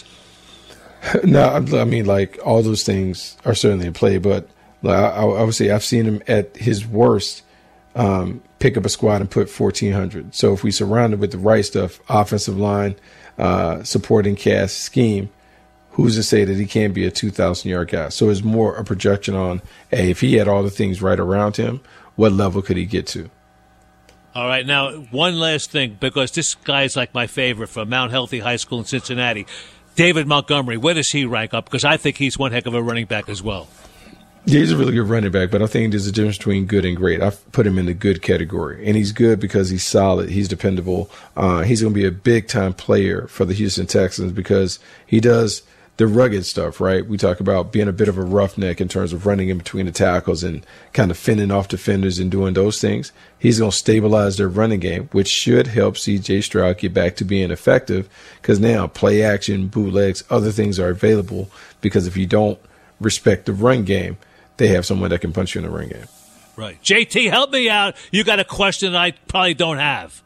No, I mean, like, all those things are certainly in play, but I would say I've seen him at his worst pick up a squad and put 1,400. So if we surround him with the right stuff, offensive line, supporting cast, scheme, who's to say that he can't be a 2,000-yard guy? So it's more a projection on, hey, if he had all the things right around him, what level could he get to? All right, now, one last thing, because this guy is like my favorite from Mount Healthy High School in Cincinnati. David Montgomery, where does he rank up? Because I think he's one heck of a running back as well. Yeah, he's a really good running back, but I think there's a difference between good and great. I've put him in the good category, and he's good because he's solid, he's dependable. He's going to be a big-time player for the Houston Texans because he does the rugged stuff, right? We talk about being a bit of a roughneck in terms of running in between the tackles and kind of fending off defenders and doing those things. He's going to stabilize their running game, which should help C.J. Stroud get back to being effective because now play action, bootlegs, other things are available because if you don't respect the run game, they have someone that can punch you in the run game. Right. JT, help me out. You got a question that I probably don't have.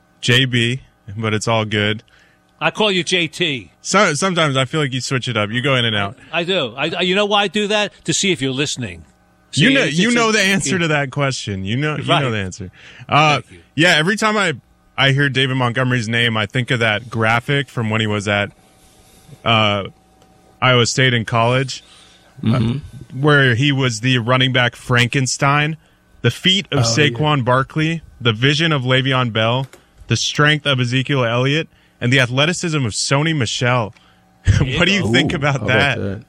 JB, but it's all good. I call you JT. Sometimes I feel like you switch it up. You go in and out. I do. You know why I do that? To see if you're listening. See, you know the answer to that question. You know the answer. Yeah, every time I hear David Montgomery's name, I think of that graphic from when he was at Iowa State in college, where he was the running back Frankenstein, the feet of Saquon Barkley, the vision of Le'Veon Bell, the strength of Ezekiel Elliott, and the athleticism of Sony Michel. What do you think about that?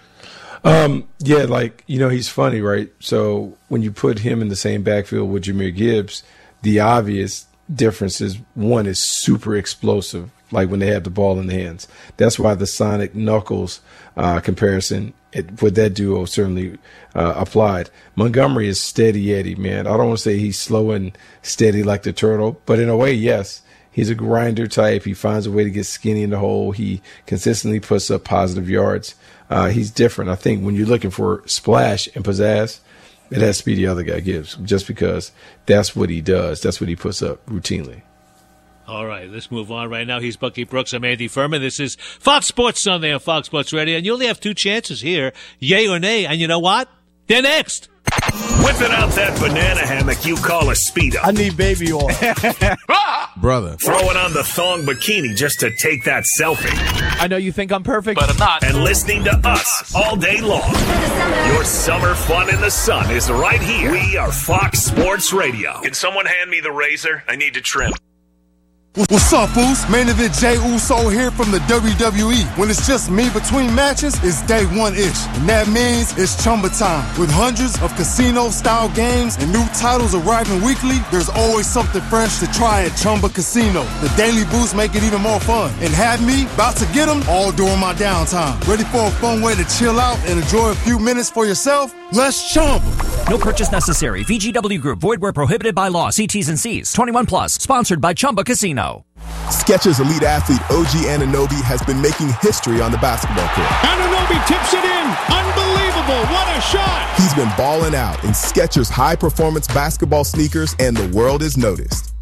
Yeah, like, he's funny, right? So when you put him in the same backfield with Jahmyr Gibbs, the obvious difference is one is super explosive, like when they have the ball in the hands. That's why the Sonic Knuckles comparison with that duo certainly applied. Montgomery is steady Eddie, man. I don't want to say he's slow and steady like the turtle, but in a way, yes. He's a grinder type. He finds a way to get skinny in the hole. He consistently puts up positive yards. He's different. I think when you're looking for splash and pizzazz, it has to be the other guy Gibbs, just because that's what he does. That's what he puts up routinely. All right, let's move on right now. He's Bucky Brooks. I'm Andy Furman. This is Fox Sports Sunday on Fox Sports Radio, and you only have two chances here, yay or nay. And you know what? They're next. Whipping out that banana hammock you call a Speedo. I need baby oil. Brother. Throwing on the thong bikini just to take that selfie. I know you think I'm perfect, but I'm not. And listening to us all day long. Your summer fun in the sun is right here. We are Fox Sports Radio. Can someone hand me the razor? I need to trim. What's up, Boost? Main event Jey Uso here from the WWE. When it's just me between matches, it's day one-ish. And that means it's Chumba time. With hundreds of casino-style games and new titles arriving weekly, there's always something fresh to try at Chumba Casino. The Daily Boost make it even more fun. And have me about to get them all during my downtime. Ready for a fun way to chill out and enjoy a few minutes for yourself? Let's Chumba. No purchase necessary. VGW Group. Void where prohibited by law. See T's and C's. 21 plus. Sponsored by Chumba Casino. Skechers elite athlete OG Anunoby has been making history on the basketball court. Anunoby tips it in. Unbelievable. What a shot. He's been balling out in Skechers high-performance basketball sneakers, and the world has noticed.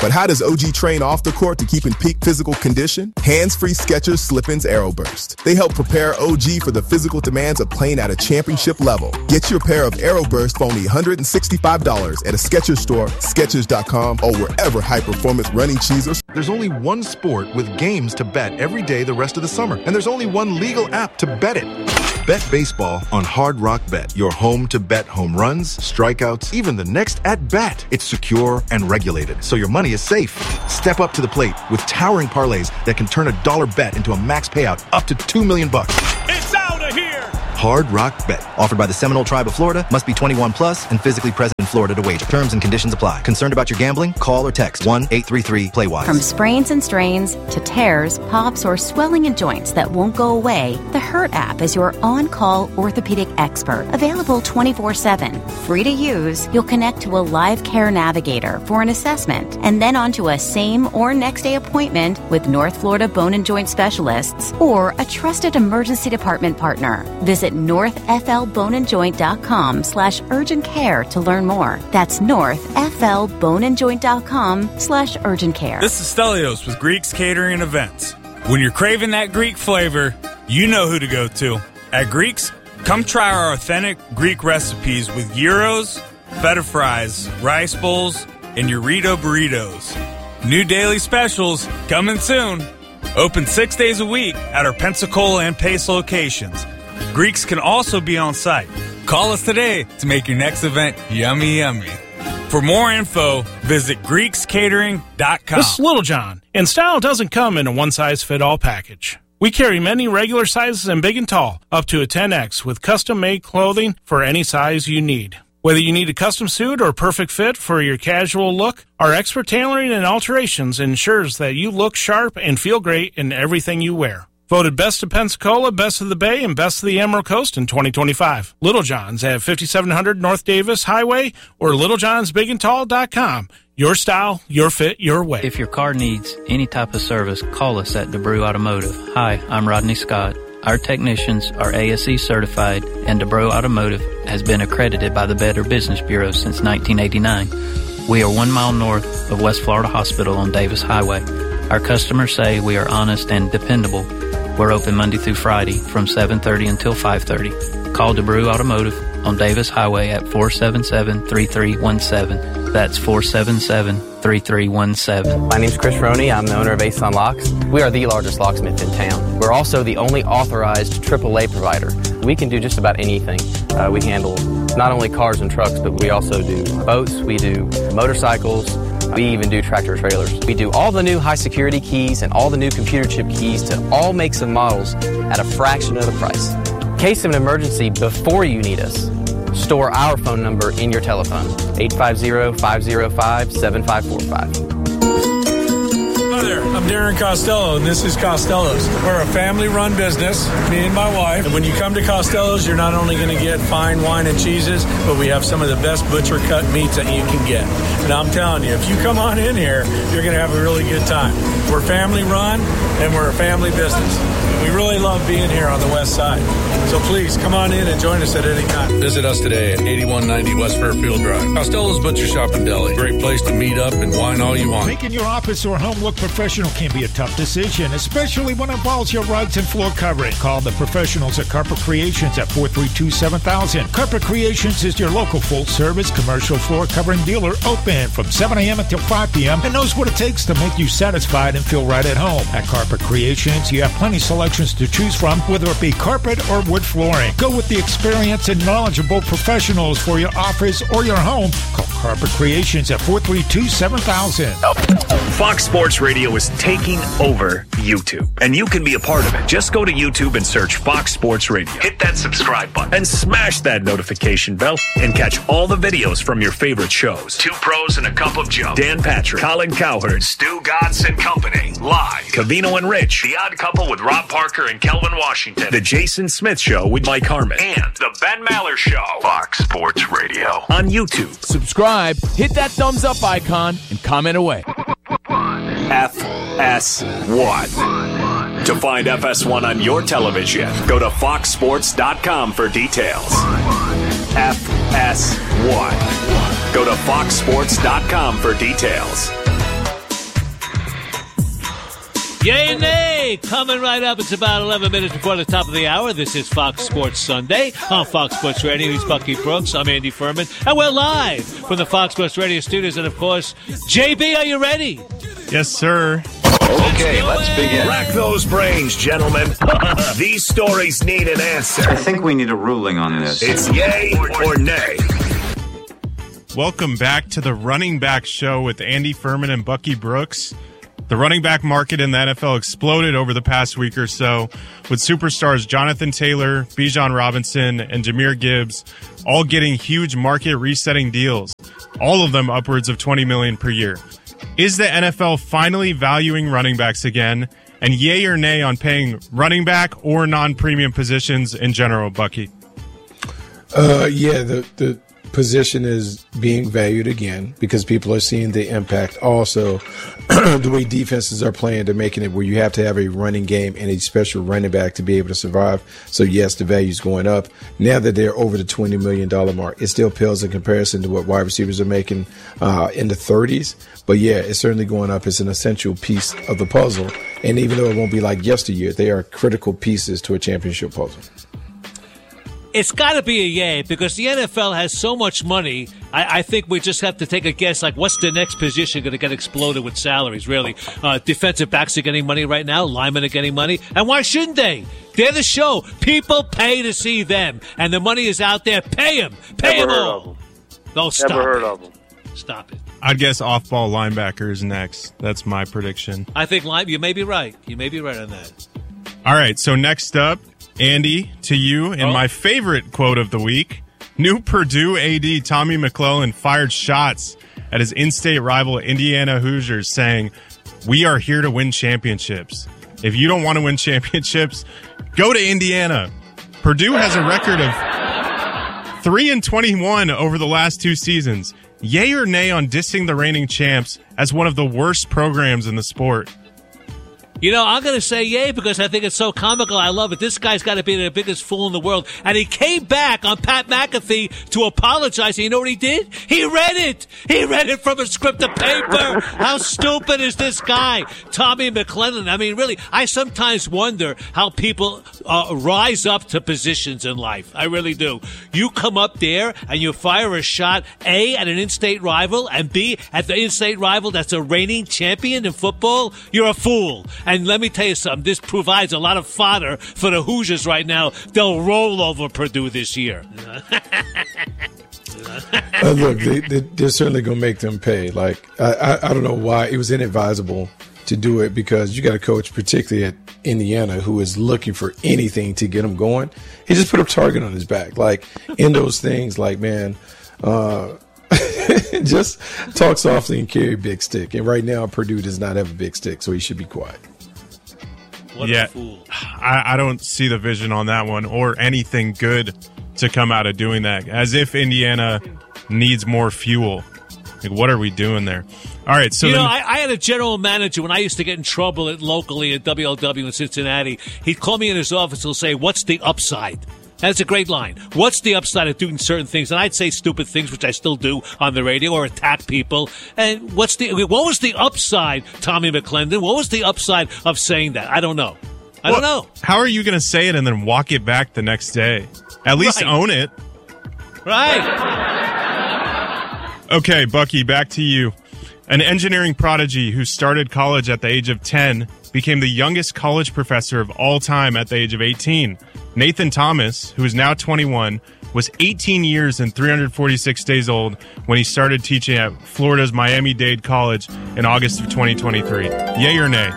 But how does OG train off the court to keep in peak physical condition? Hands-free Skechers Slip-ins Aeroburst. They help prepare OG for the physical demands of playing at a championship level. Get your pair of Aeroburst for only $165 at a Skechers store, Skechers.com, or wherever high-performance running shoes are. There's only one sport with games to bet every day the rest of the summer, and there's only one legal app to bet it. Bet baseball on Hard Rock Bet, your home to bet home runs, strikeouts, even the next at-bat. It's secure and regulated, so your money is safe. Step up to the plate with towering parlays that can turn a dollar bet into a max payout up to $2 million. It's out of here! Hard Rock Bet. Offered by the Seminole Tribe of Florida. Must be 21 plus and physically present in Florida to wager. Terms and conditions apply. Concerned about your gambling? Call or text 1-833-PLAY-WISE. From sprains and strains to tears, pops, or swelling in joints that won't go away, the Hurt app is your on-call orthopedic expert. Available 24/7. Free to use, you'll connect to a live care navigator for an assessment and then onto a same or next day appointment with North Florida Bone and Joint Specialists or a trusted emergency department partner. Visit northflboneandjoint.com/urgent care to learn more. That's northflboneandjoint.com/urgent care. This is Stelios with Greeks Catering and Events. When you're craving that Greek flavor, you know who to go to. At Greeks, come try our authentic Greek recipes with gyros, feta fries, rice bowls, and Eurito burritos. New daily specials coming soon. Open 6 days a week at our Pensacola and Pace locations. Greeks can also be on site. Call us today to make your next event yummy, yummy. For more info, visit GreeksCatering.com. This is Little John, and style doesn't come in a one-size-fit-all package. We carry many regular sizes and big and tall, up to a 10X, with custom-made clothing for any size you need. Whether you need a custom suit or perfect fit for your casual look, our expert tailoring and alterations ensures that you look sharp and feel great in everything you wear. Voted Best of Pensacola, Best of the Bay, and Best of the Emerald Coast in 2025. Little John's at 5700 North Davis Highway or littlejohnsbigandtall.com. Your style, your fit, your way. If your car needs any type of service, call us at DeBrew Automotive. Hi, I'm Rodney Scott. Our technicians are ASE certified, and DeBrew Automotive has been accredited by the Better Business Bureau since 1989. We are 1 mile north of West Florida Hospital on Davis Highway. Our customers say we are honest and dependable. We're open Monday through Friday from 7:30 until 5:30. Call DeBrew Automotive on Davis Highway at 477-3317. That's 477-3317. My name's Chris Roney. I'm the owner of Ason Locks. We are the largest locksmith in town. We're also the only authorized AAA provider. We can do just about anything. We handle not only cars and trucks, but we also do boats, we do motorcycles, we even do tractor trailers. We do all the new high security keys and all the new computer chip keys to all makes and models at a fraction of the price. In case of an emergency before you need us, store our phone number in your telephone, 850-505-7545. Hi there, I'm Darren Costello, and this is Costello's. We're a family-run business, me and my wife. And when you come to Costello's, you're not only going to get fine wine and cheeses, but we have some of the best butcher-cut meats that you can get. And I'm telling you, if you come on in here, you're going to have a really good time. We're family-run, and we're a family business. We really love being here on the west side. So please, come on in and join us at any time. Visit us today at 8190 West Fairfield Drive. Costello's Butcher Shop and Deli. Great place to meet up and wine all you want. Making your office or home look professional can be a tough decision, especially when it involves your rugs and floor covering. Call the professionals at Carpet Creations at 432-7000. Carpet Creations is your local full-service commercial floor covering dealer, open from 7 a.m. until 5 p.m. and knows what it takes to make you satisfied and feel right at home. At Carpet Creations, you have plenty of selections to choose from, whether it be carpet or wood flooring. Go with the experienced and knowledgeable professionals for your office or your home. Call Carpet Creations at 432-7000. Fox Sports Radio is taking over YouTube, and you can be a part of it. Just go to YouTube and search Fox Sports Radio. Hit that subscribe button and smash that notification bell and catch all the videos from your favorite shows. Two Pros and a Cup of Joe, Dan Patrick, Colin Cowherd, Stu Gatz and Company, live, Covino and Rich, The Odd Couple with Rob Parker and Kelvin Washington, The Jason Smith Show with Mike Harmon, and The Ben Maller Show. Fox Sports Radio on YouTube. Subscribe, hit that thumbs up icon, and comment away. FS1. To find FS1 on your television, go to foxsports.com for details. FS1. Go to foxsports.com for details. Yay, nay! Coming right up. It's about 11 minutes before the top of the hour. This is Fox Sports Sunday on Fox Sports Radio. He's Bucky Brooks. I'm Andy Furman. And we're live from the Fox Sports Radio studios. And, of course, JB, are you ready? Yes, sir. Okay, let's begin. Rack those brains, gentlemen. These stories need an answer. I think we need a ruling on this. It's yay or nay. Welcome back to the Running Back Show with Andy Furman and Bucky Brooks. The running back market in the NFL exploded over the past week or so, with superstars Jonathan Taylor, Bijan Robinson, and Jahmyr Gibbs all getting huge market resetting deals, all of them upwards of $20 million per year. Is the NFL finally valuing running backs again? And yay or nay on paying running back or non-premium positions in general, Bucky? The position is being valued again because people are seeing the impact. Also, the way defenses are playing, they're making it where you have to have a running game and a special running back to be able to survive. So, yes, the value's going up. Now that they're over the $20 million mark, it still pales in comparison to what wide receivers are making in the 30s. But, yeah, it's certainly going up. It's an essential piece of the puzzle. And even though it won't be like yesteryear, they are critical pieces to a championship puzzle. It's got to be a yay because the NFL has so much money. I think we just have to take a guess, like what's the next position going to get exploded with salaries, really? Defensive backs are getting money right now. Linemen are getting money. And why shouldn't they? They're the show. People pay to see them. And the money is out there. Pay them. Pay them all. No, stop it. Never heard of them. Stop it. I'd guess off-ball linebackers next. That's my prediction. I think you may be right. You may be right on that. All right, so next up, Andy, to you, and my favorite quote of the week, new Purdue AD Tommy McClellan fired shots at his in-state rival Indiana Hoosiers saying, "We are here to win championships. If you don't want to win championships, go to Indiana." Purdue has a record of 3-21 over the last 2 seasons. Yay or nay on dissing the reigning champs as one of the worst programs in the sport? You know, I'm going to say yay because I think it's so comical. I love it. This guy's got to be the biggest fool in the world. And he came back on Pat McAfee to apologize. And you know what he did? He read it. He read it from a script of paper. How stupid is this guy? Tommy McClellan. I mean, really, I sometimes wonder how people rise up to positions in life. I really do. You come up there and you fire a shot, A, at an in-state rival, and B, at the in-state rival that's a reigning champion in football. You're a fool. And let me tell you something, this provides a lot of fodder for the Hoosiers right now. They'll roll over Purdue this year. Look, they're certainly going to make them pay. Like, I don't know why. It was inadvisable to do it because you got a coach, particularly at Indiana, who is looking for anything to get him going. He just put a target on his back. Like, in those things, like, man, just talk softly and carry a big stick. And right now, Purdue does not have a big stick, so he should be quiet. What a fool. I don't see the vision on that one or anything good to come out of doing that. As if Indiana needs more fuel. Like, what are we doing there? All right, so I had a general manager when I used to get in trouble locally at WLW in Cincinnati. He'd call me in his office and say, "What's the upside?" That's a great line. What's the upside of doing certain things? And I'd say stupid things, which I still do on the radio, or attack people. And what was the upside, Tommy McClendon? What was the upside of saying that? I don't know. I don't know. How are you going to say it and then walk it back the next day? At least own it. Right. Okay, Bucky, back to you. An engineering prodigy who started college at the age of 10 became the youngest college professor of all time at the age of 18. Nathan Thomas, who is now 21, was 18 years and 346 days old when he started teaching at Florida's Miami-Dade College in August of 2023. Yay or nay?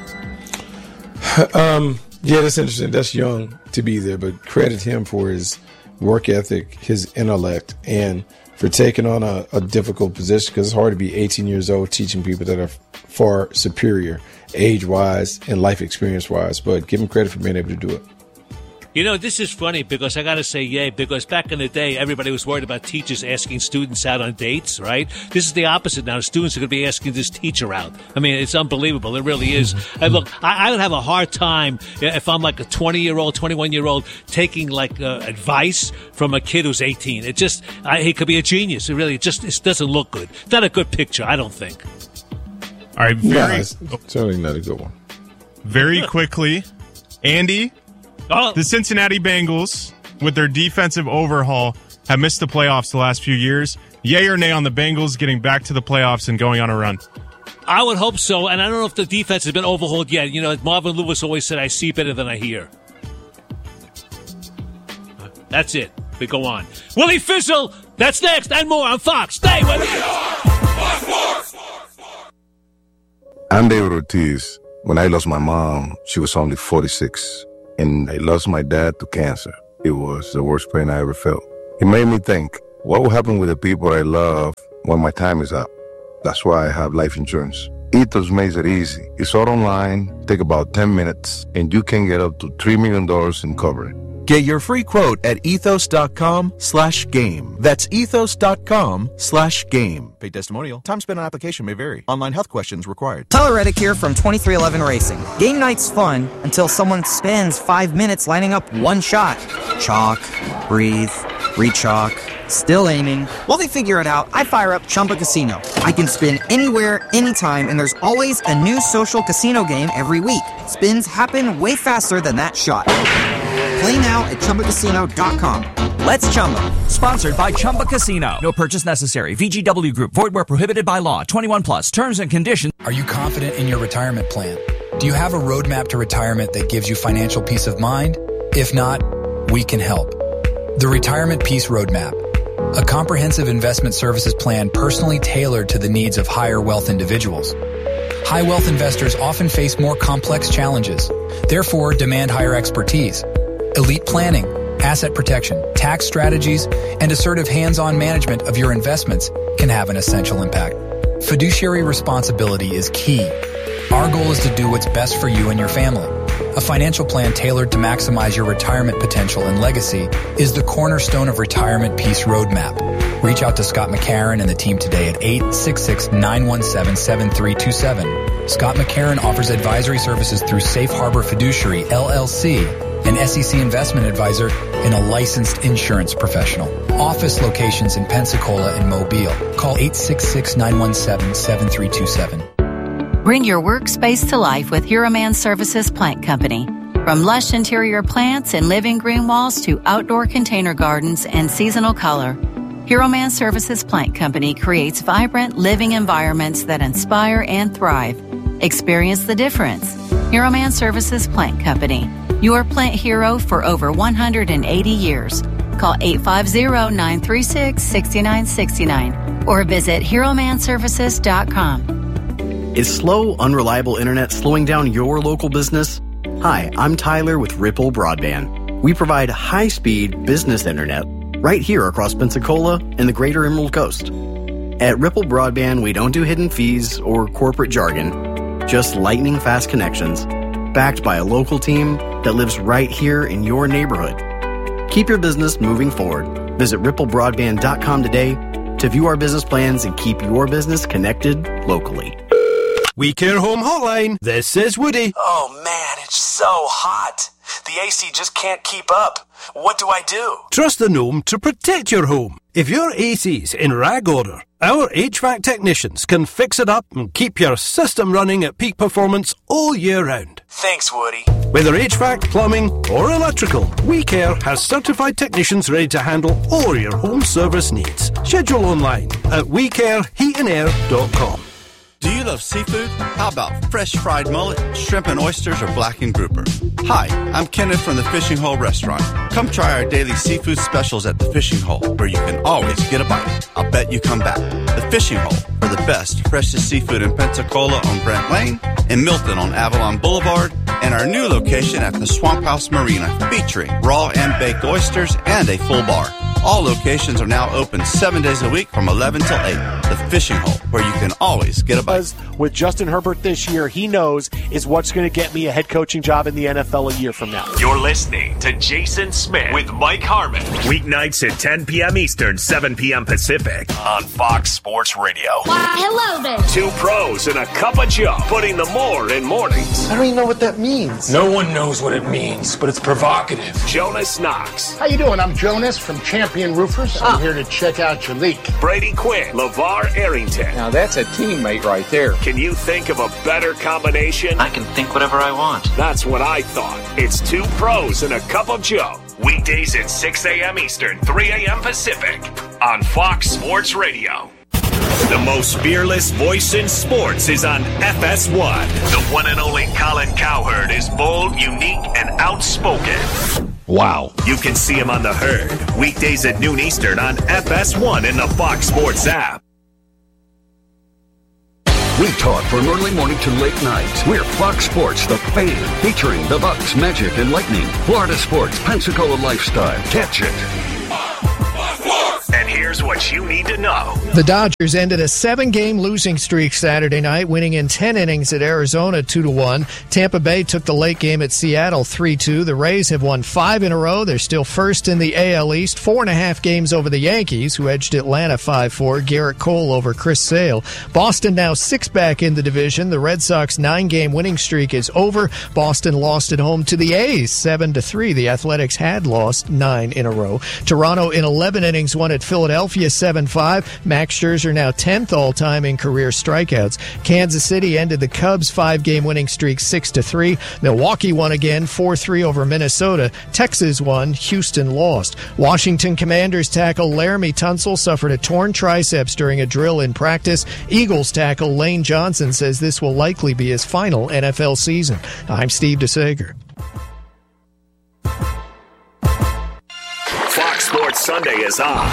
Yeah, that's interesting. That's young to be there, but credit him for his work ethic, his intellect, and for taking on a difficult position, because it's hard to be 18 years old teaching people that are far superior age-wise and life experience-wise, but give him credit for being able to do it. You know, this is funny because I got to say yay, because back in the day, everybody was worried about teachers asking students out on dates, right? This is the opposite now. Students are going to be asking this teacher out. I mean, it's unbelievable. It really is. And look, I would have a hard time if I'm like a 20-year-old, 21-year-old taking like advice from a kid who's 18. It just, he could be a genius. It really just it doesn't look good. It's not a good picture, I don't think. All right, it's certainly not a good one. very quickly. Andy, the Cincinnati Bengals, with their defensive overhaul, have missed the playoffs the last few years. Yay or nay on the Bengals getting back to the playoffs and going on a run? I would hope so, and I don't know if the defense has been overhauled yet. You know, like Marvin Lewis always said, I see better than I hear. That's it. We go on. Willie Fizzle, that's next and more on Fox. Stay with us. I'm David Ortiz. When I lost my mom, she was only 46, and I lost my dad to cancer. It was the worst pain I ever felt. It made me think, what will happen with the people I love when my time is up? That's why I have life insurance. Ethos makes it easy. It's all online, take about 10 minutes, and you can get up to $3 million in coverage. Get your free quote at ethos.com/game. That's ethos.com/game. Paid testimonial. Time spent on application may vary. Online health questions required. Tyler Reddick here from 2311 Racing. Game night's fun until someone spends 5 minutes lining up one shot. Chalk, breathe, re-chalk, still aiming. While they figure it out, I fire up Chumba Casino. I can spin anywhere, anytime, and there's always a new social casino game every week. Spins happen way faster than that shot. Play now at ChumbaCasino.com. Let's Chumba. Sponsored by Chumba Casino. No purchase necessary. VGW Group. Void where prohibited by law. 21 plus. Terms and conditions. Are you confident in your retirement plan? Do you have a roadmap to retirement that gives you financial peace of mind? If not, we can help. The Retirement Peace Roadmap. A comprehensive investment services plan personally tailored to the needs of higher wealth individuals. High wealth investors often face more complex challenges, therefore demand higher expertise. Elite planning, asset protection, tax strategies, and assertive hands-on management of your investments can have an essential impact. Fiduciary responsibility is key. Our goal is to do what's best for you and your family. A financial plan tailored to maximize your retirement potential and legacy is the cornerstone of Retirement Peace Roadmap. Reach out to Scott McCarron and the team today at 866-917-7327. Scott McCarron offers advisory services through Safe Harbor Fiduciary, LLC, an SEC investment advisor, and a licensed insurance professional. Office locations in Pensacola and Mobile. Call 866-917-7327. Bring your workspace to life with Hero Man Services Plant Company. From lush interior plants and living green walls to outdoor container gardens and seasonal color, Hero Man Services Plant Company creates vibrant living environments that inspire and thrive. Experience the difference. Hero Man Services Plant Company, your plant hero for over 180 years. Call 850-936-6969 or visit HeroManServices.com. Is slow, unreliable internet slowing down your local business? Hi, I'm Tyler with Ripple Broadband. We provide high-speed business internet right here across Pensacola and the greater Emerald Coast. At Ripple Broadband, we don't do hidden fees or corporate jargon, just lightning-fast connections, backed by a local team that lives right here in your neighborhood. Keep your business moving forward. Visit ripplebroadband.com today to view our business plans and keep your business connected locally. We Care Home Hotline. This is Woody. Oh man, it's so hot. The AC just can't keep up. What do I do? Trust the gnome to protect your home. If your AC's in rag order, our HVAC technicians can fix it up and keep your system running at peak performance all year round. Thanks, Woody. Whether HVAC, plumbing, or electrical, We Care has certified technicians ready to handle all your home service needs. Schedule online at WeCareHeatandAir.com. Do you love seafood? How about fresh fried mullet, shrimp and oysters, or blackened grouper? Hi, I'm Kenneth from the Fishing Hole Restaurant. Come try our daily seafood specials at the Fishing Hole, where you can always get a bite. I'll bet you come back. The Fishing Hole, for the best, freshest seafood in Pensacola on Brent Lane, in Milton on Avalon Boulevard, and our new location at the Swamp House Marina, featuring raw and baked oysters and a full bar. All locations are now open 7 days a week from 11 till 8. The Fishing Hole, where you can always get a bite. With Justin Herbert this year, he knows is what's going to get me a head coaching job in the NFL a year from now. You're listening to Jason Smith with Mike Harmon. Weeknights at 10 p.m. Eastern, 7 p.m. Pacific on Fox Sports Radio. Hello there. Two pros and a cup of Joe, putting the more in mornings. I don't even know what that means. No one knows what it means, but it's provocative. Jonas Knox. How you doing? I'm Jonas from Champion Roofers. I'm here to check out your leak. Brady Quinn, LeVar LeVar Arrington. Now that's a teammate right there. Can you think of a better combination? I can think whatever I want. That's what I thought. It's two pros and a cup of Joe. Weekdays at 6 a.m. Eastern, 3 a.m. Pacific on Fox Sports Radio. The most fearless voice in sports is on FS1. The one and only Colin Cowherd is bold, unique, and outspoken. Wow. You can see him on The Herd, weekdays at noon Eastern on FS1 in the Fox Sports app. We talk from early morning to late night. We're Fox Sports, the Fan, featuring the Bucks, Magic, and Lightning. Florida Sports, Pensacola Lifestyle. Catch it. And here's what you need to know. The Dodgers ended a 7-game losing streak Saturday night, winning in 10 innings at Arizona 2-1. Tampa Bay took the late game at Seattle 3-2. The Rays have won 5 in a row. They're still first in the AL East, 4.5 games over the Yankees, who edged Atlanta 5-4. Garrett Cole over Chris Sale. Boston now 6 back in the division. The Red Sox 9-game winning streak is over. Boston lost at home to the A's 7-3. The Athletics had lost 9 in a row. Toronto in 11 innings won at Philadelphia 7-5. Max Scherzer now 10th all-time in career strikeouts. Kansas City ended the Cubs' 5-game winning streak 6-3. Milwaukee won again 4-3 over Minnesota. Texas won. Houston lost. Washington Commanders tackle Laramie Tunsil suffered a torn triceps during a drill in practice. Eagles tackle Lane Johnson says this will likely be his final NFL season. I'm Steve DeSager. Fox Sports Sunday is on.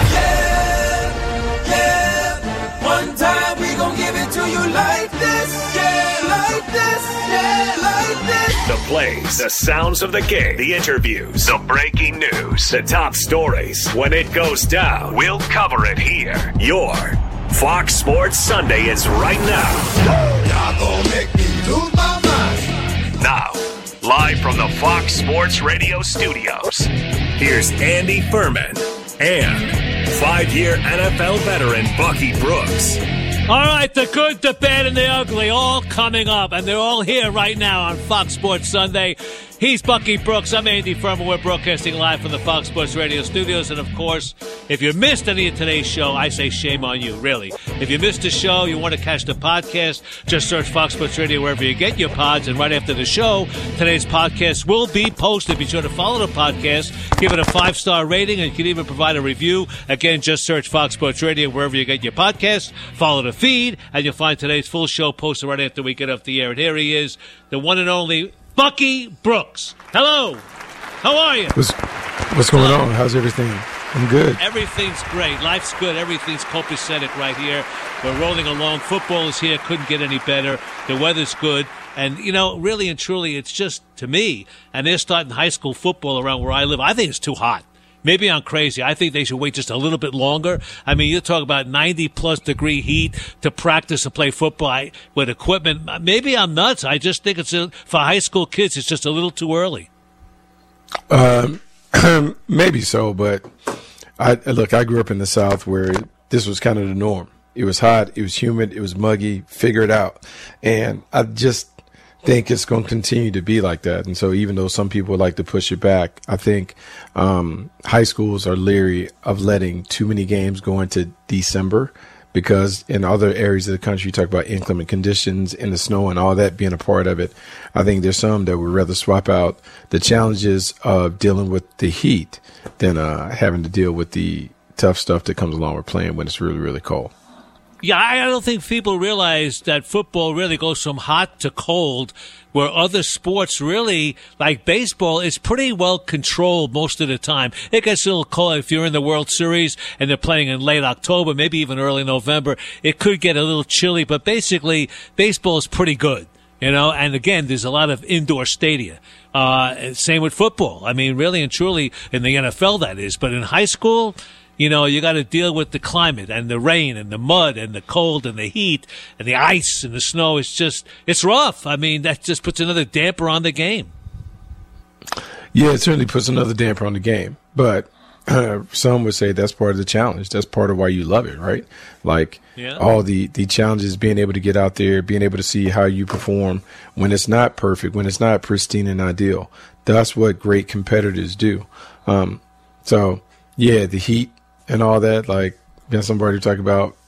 One time we gon' give it to you like this, like this, like this. The plays, the sounds of the game, the interviews, the breaking news, the top stories. When it goes down, we'll cover it here. Your Fox Sports Sunday is right now. Y'all gon' make me lose my mind. Now, live from the Fox Sports Radio studios, here's Andy Furman and 5-year NFL veteran Bucky Brooks. All right, the good, the bad, and the ugly all coming up, and they're all here right now on Fox Sports Sunday. He's Bucky Brooks. I'm Andy Furman. We're broadcasting live from the Fox Sports Radio studios. And, of course, if you missed any of today's show, I say shame on you, really. If you missed the show, you want to catch the podcast, just search Fox Sports Radio wherever you get your pods. And right after the show, today's podcast will be posted. Be sure to follow the podcast, give it a 5-star rating, and you can even provide a review. Again, just search Fox Sports Radio wherever you get your podcast. Follow the feed, and you'll find today's full show posted right after we get off the air. And here he is, the one and only Bucky Brooks. Hello. How are you? What's going on? How's everything? I'm good. Everything's great. Life's good. Everything's copacetic right here. We're rolling along. Football is here. Couldn't get any better. The weather's good. And, you know, really and truly, it's just, to me, and they're starting high school football around where I live, I think it's too hot. Maybe I'm crazy. I think they should wait just a little bit longer. I mean, you talk about 90-plus degree heat to practice and play football with equipment. Maybe I'm nuts. I just think for high school kids, it's just a little too early. Maybe so, but I grew up in the South where this was kind of the norm. It was hot, it was humid, it was muggy, figure it out. And I just think it's going to continue to be like that. And so even though some people like to push it back, I think high schools are leery of letting too many games go into December, because in other areas of the country, you talk about inclement conditions and the snow and all that being a part of it. I think there's some that would rather swap out the challenges of dealing with the heat than having to deal with the tough stuff that comes along with playing when it's really, really cold. Yeah, I don't think people realize that football really goes from hot to cold, where other sports really, like baseball, is pretty well controlled most of the time. It gets a little cold if you're in the World Series and they're playing in late October, maybe even early November. It could get a little chilly, but basically baseball is pretty good, you know. And again, there's a lot of indoor stadia. Same with football. I mean, really and truly in the NFL, that is. But in high school, you know, you got to deal with the climate and the rain and the mud and the cold and the heat and the ice and the snow. It's rough. I mean, that just puts another damper on the game. Yeah, it certainly puts another damper on the game. But some would say that's part of the challenge. That's part of why you love it, right? Like all the challenges, being able to get out there, being able to see how you perform when it's not perfect, when it's not pristine and ideal. That's what great competitors do. So, yeah, the heat and all that, like, somebody talk about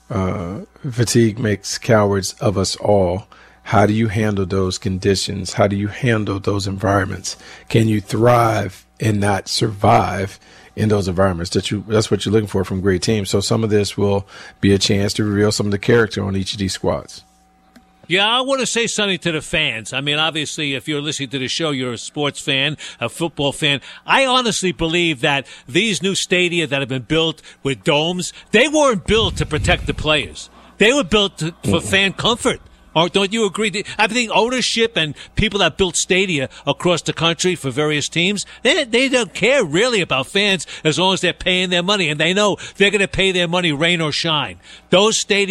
Fatigue makes cowards of us all. How do you handle those conditions? How do you handle those environments? Can you thrive and not survive in those environments? That's what you're looking for from great teams. So some of this will be a chance to reveal some of the character on each of these squads. Yeah, I want to say something to the fans. I mean, obviously, if you're listening to the show, you're a sports fan, a football fan. I honestly believe that these new stadia that have been built with domes, they weren't built to protect the players. They were built for fan comfort. Or don't you agree? I think ownership and people that built stadia across the country for various teams, they don't care really about fans as long as they're paying their money, and they know they're going to pay their money rain or shine. Those stadia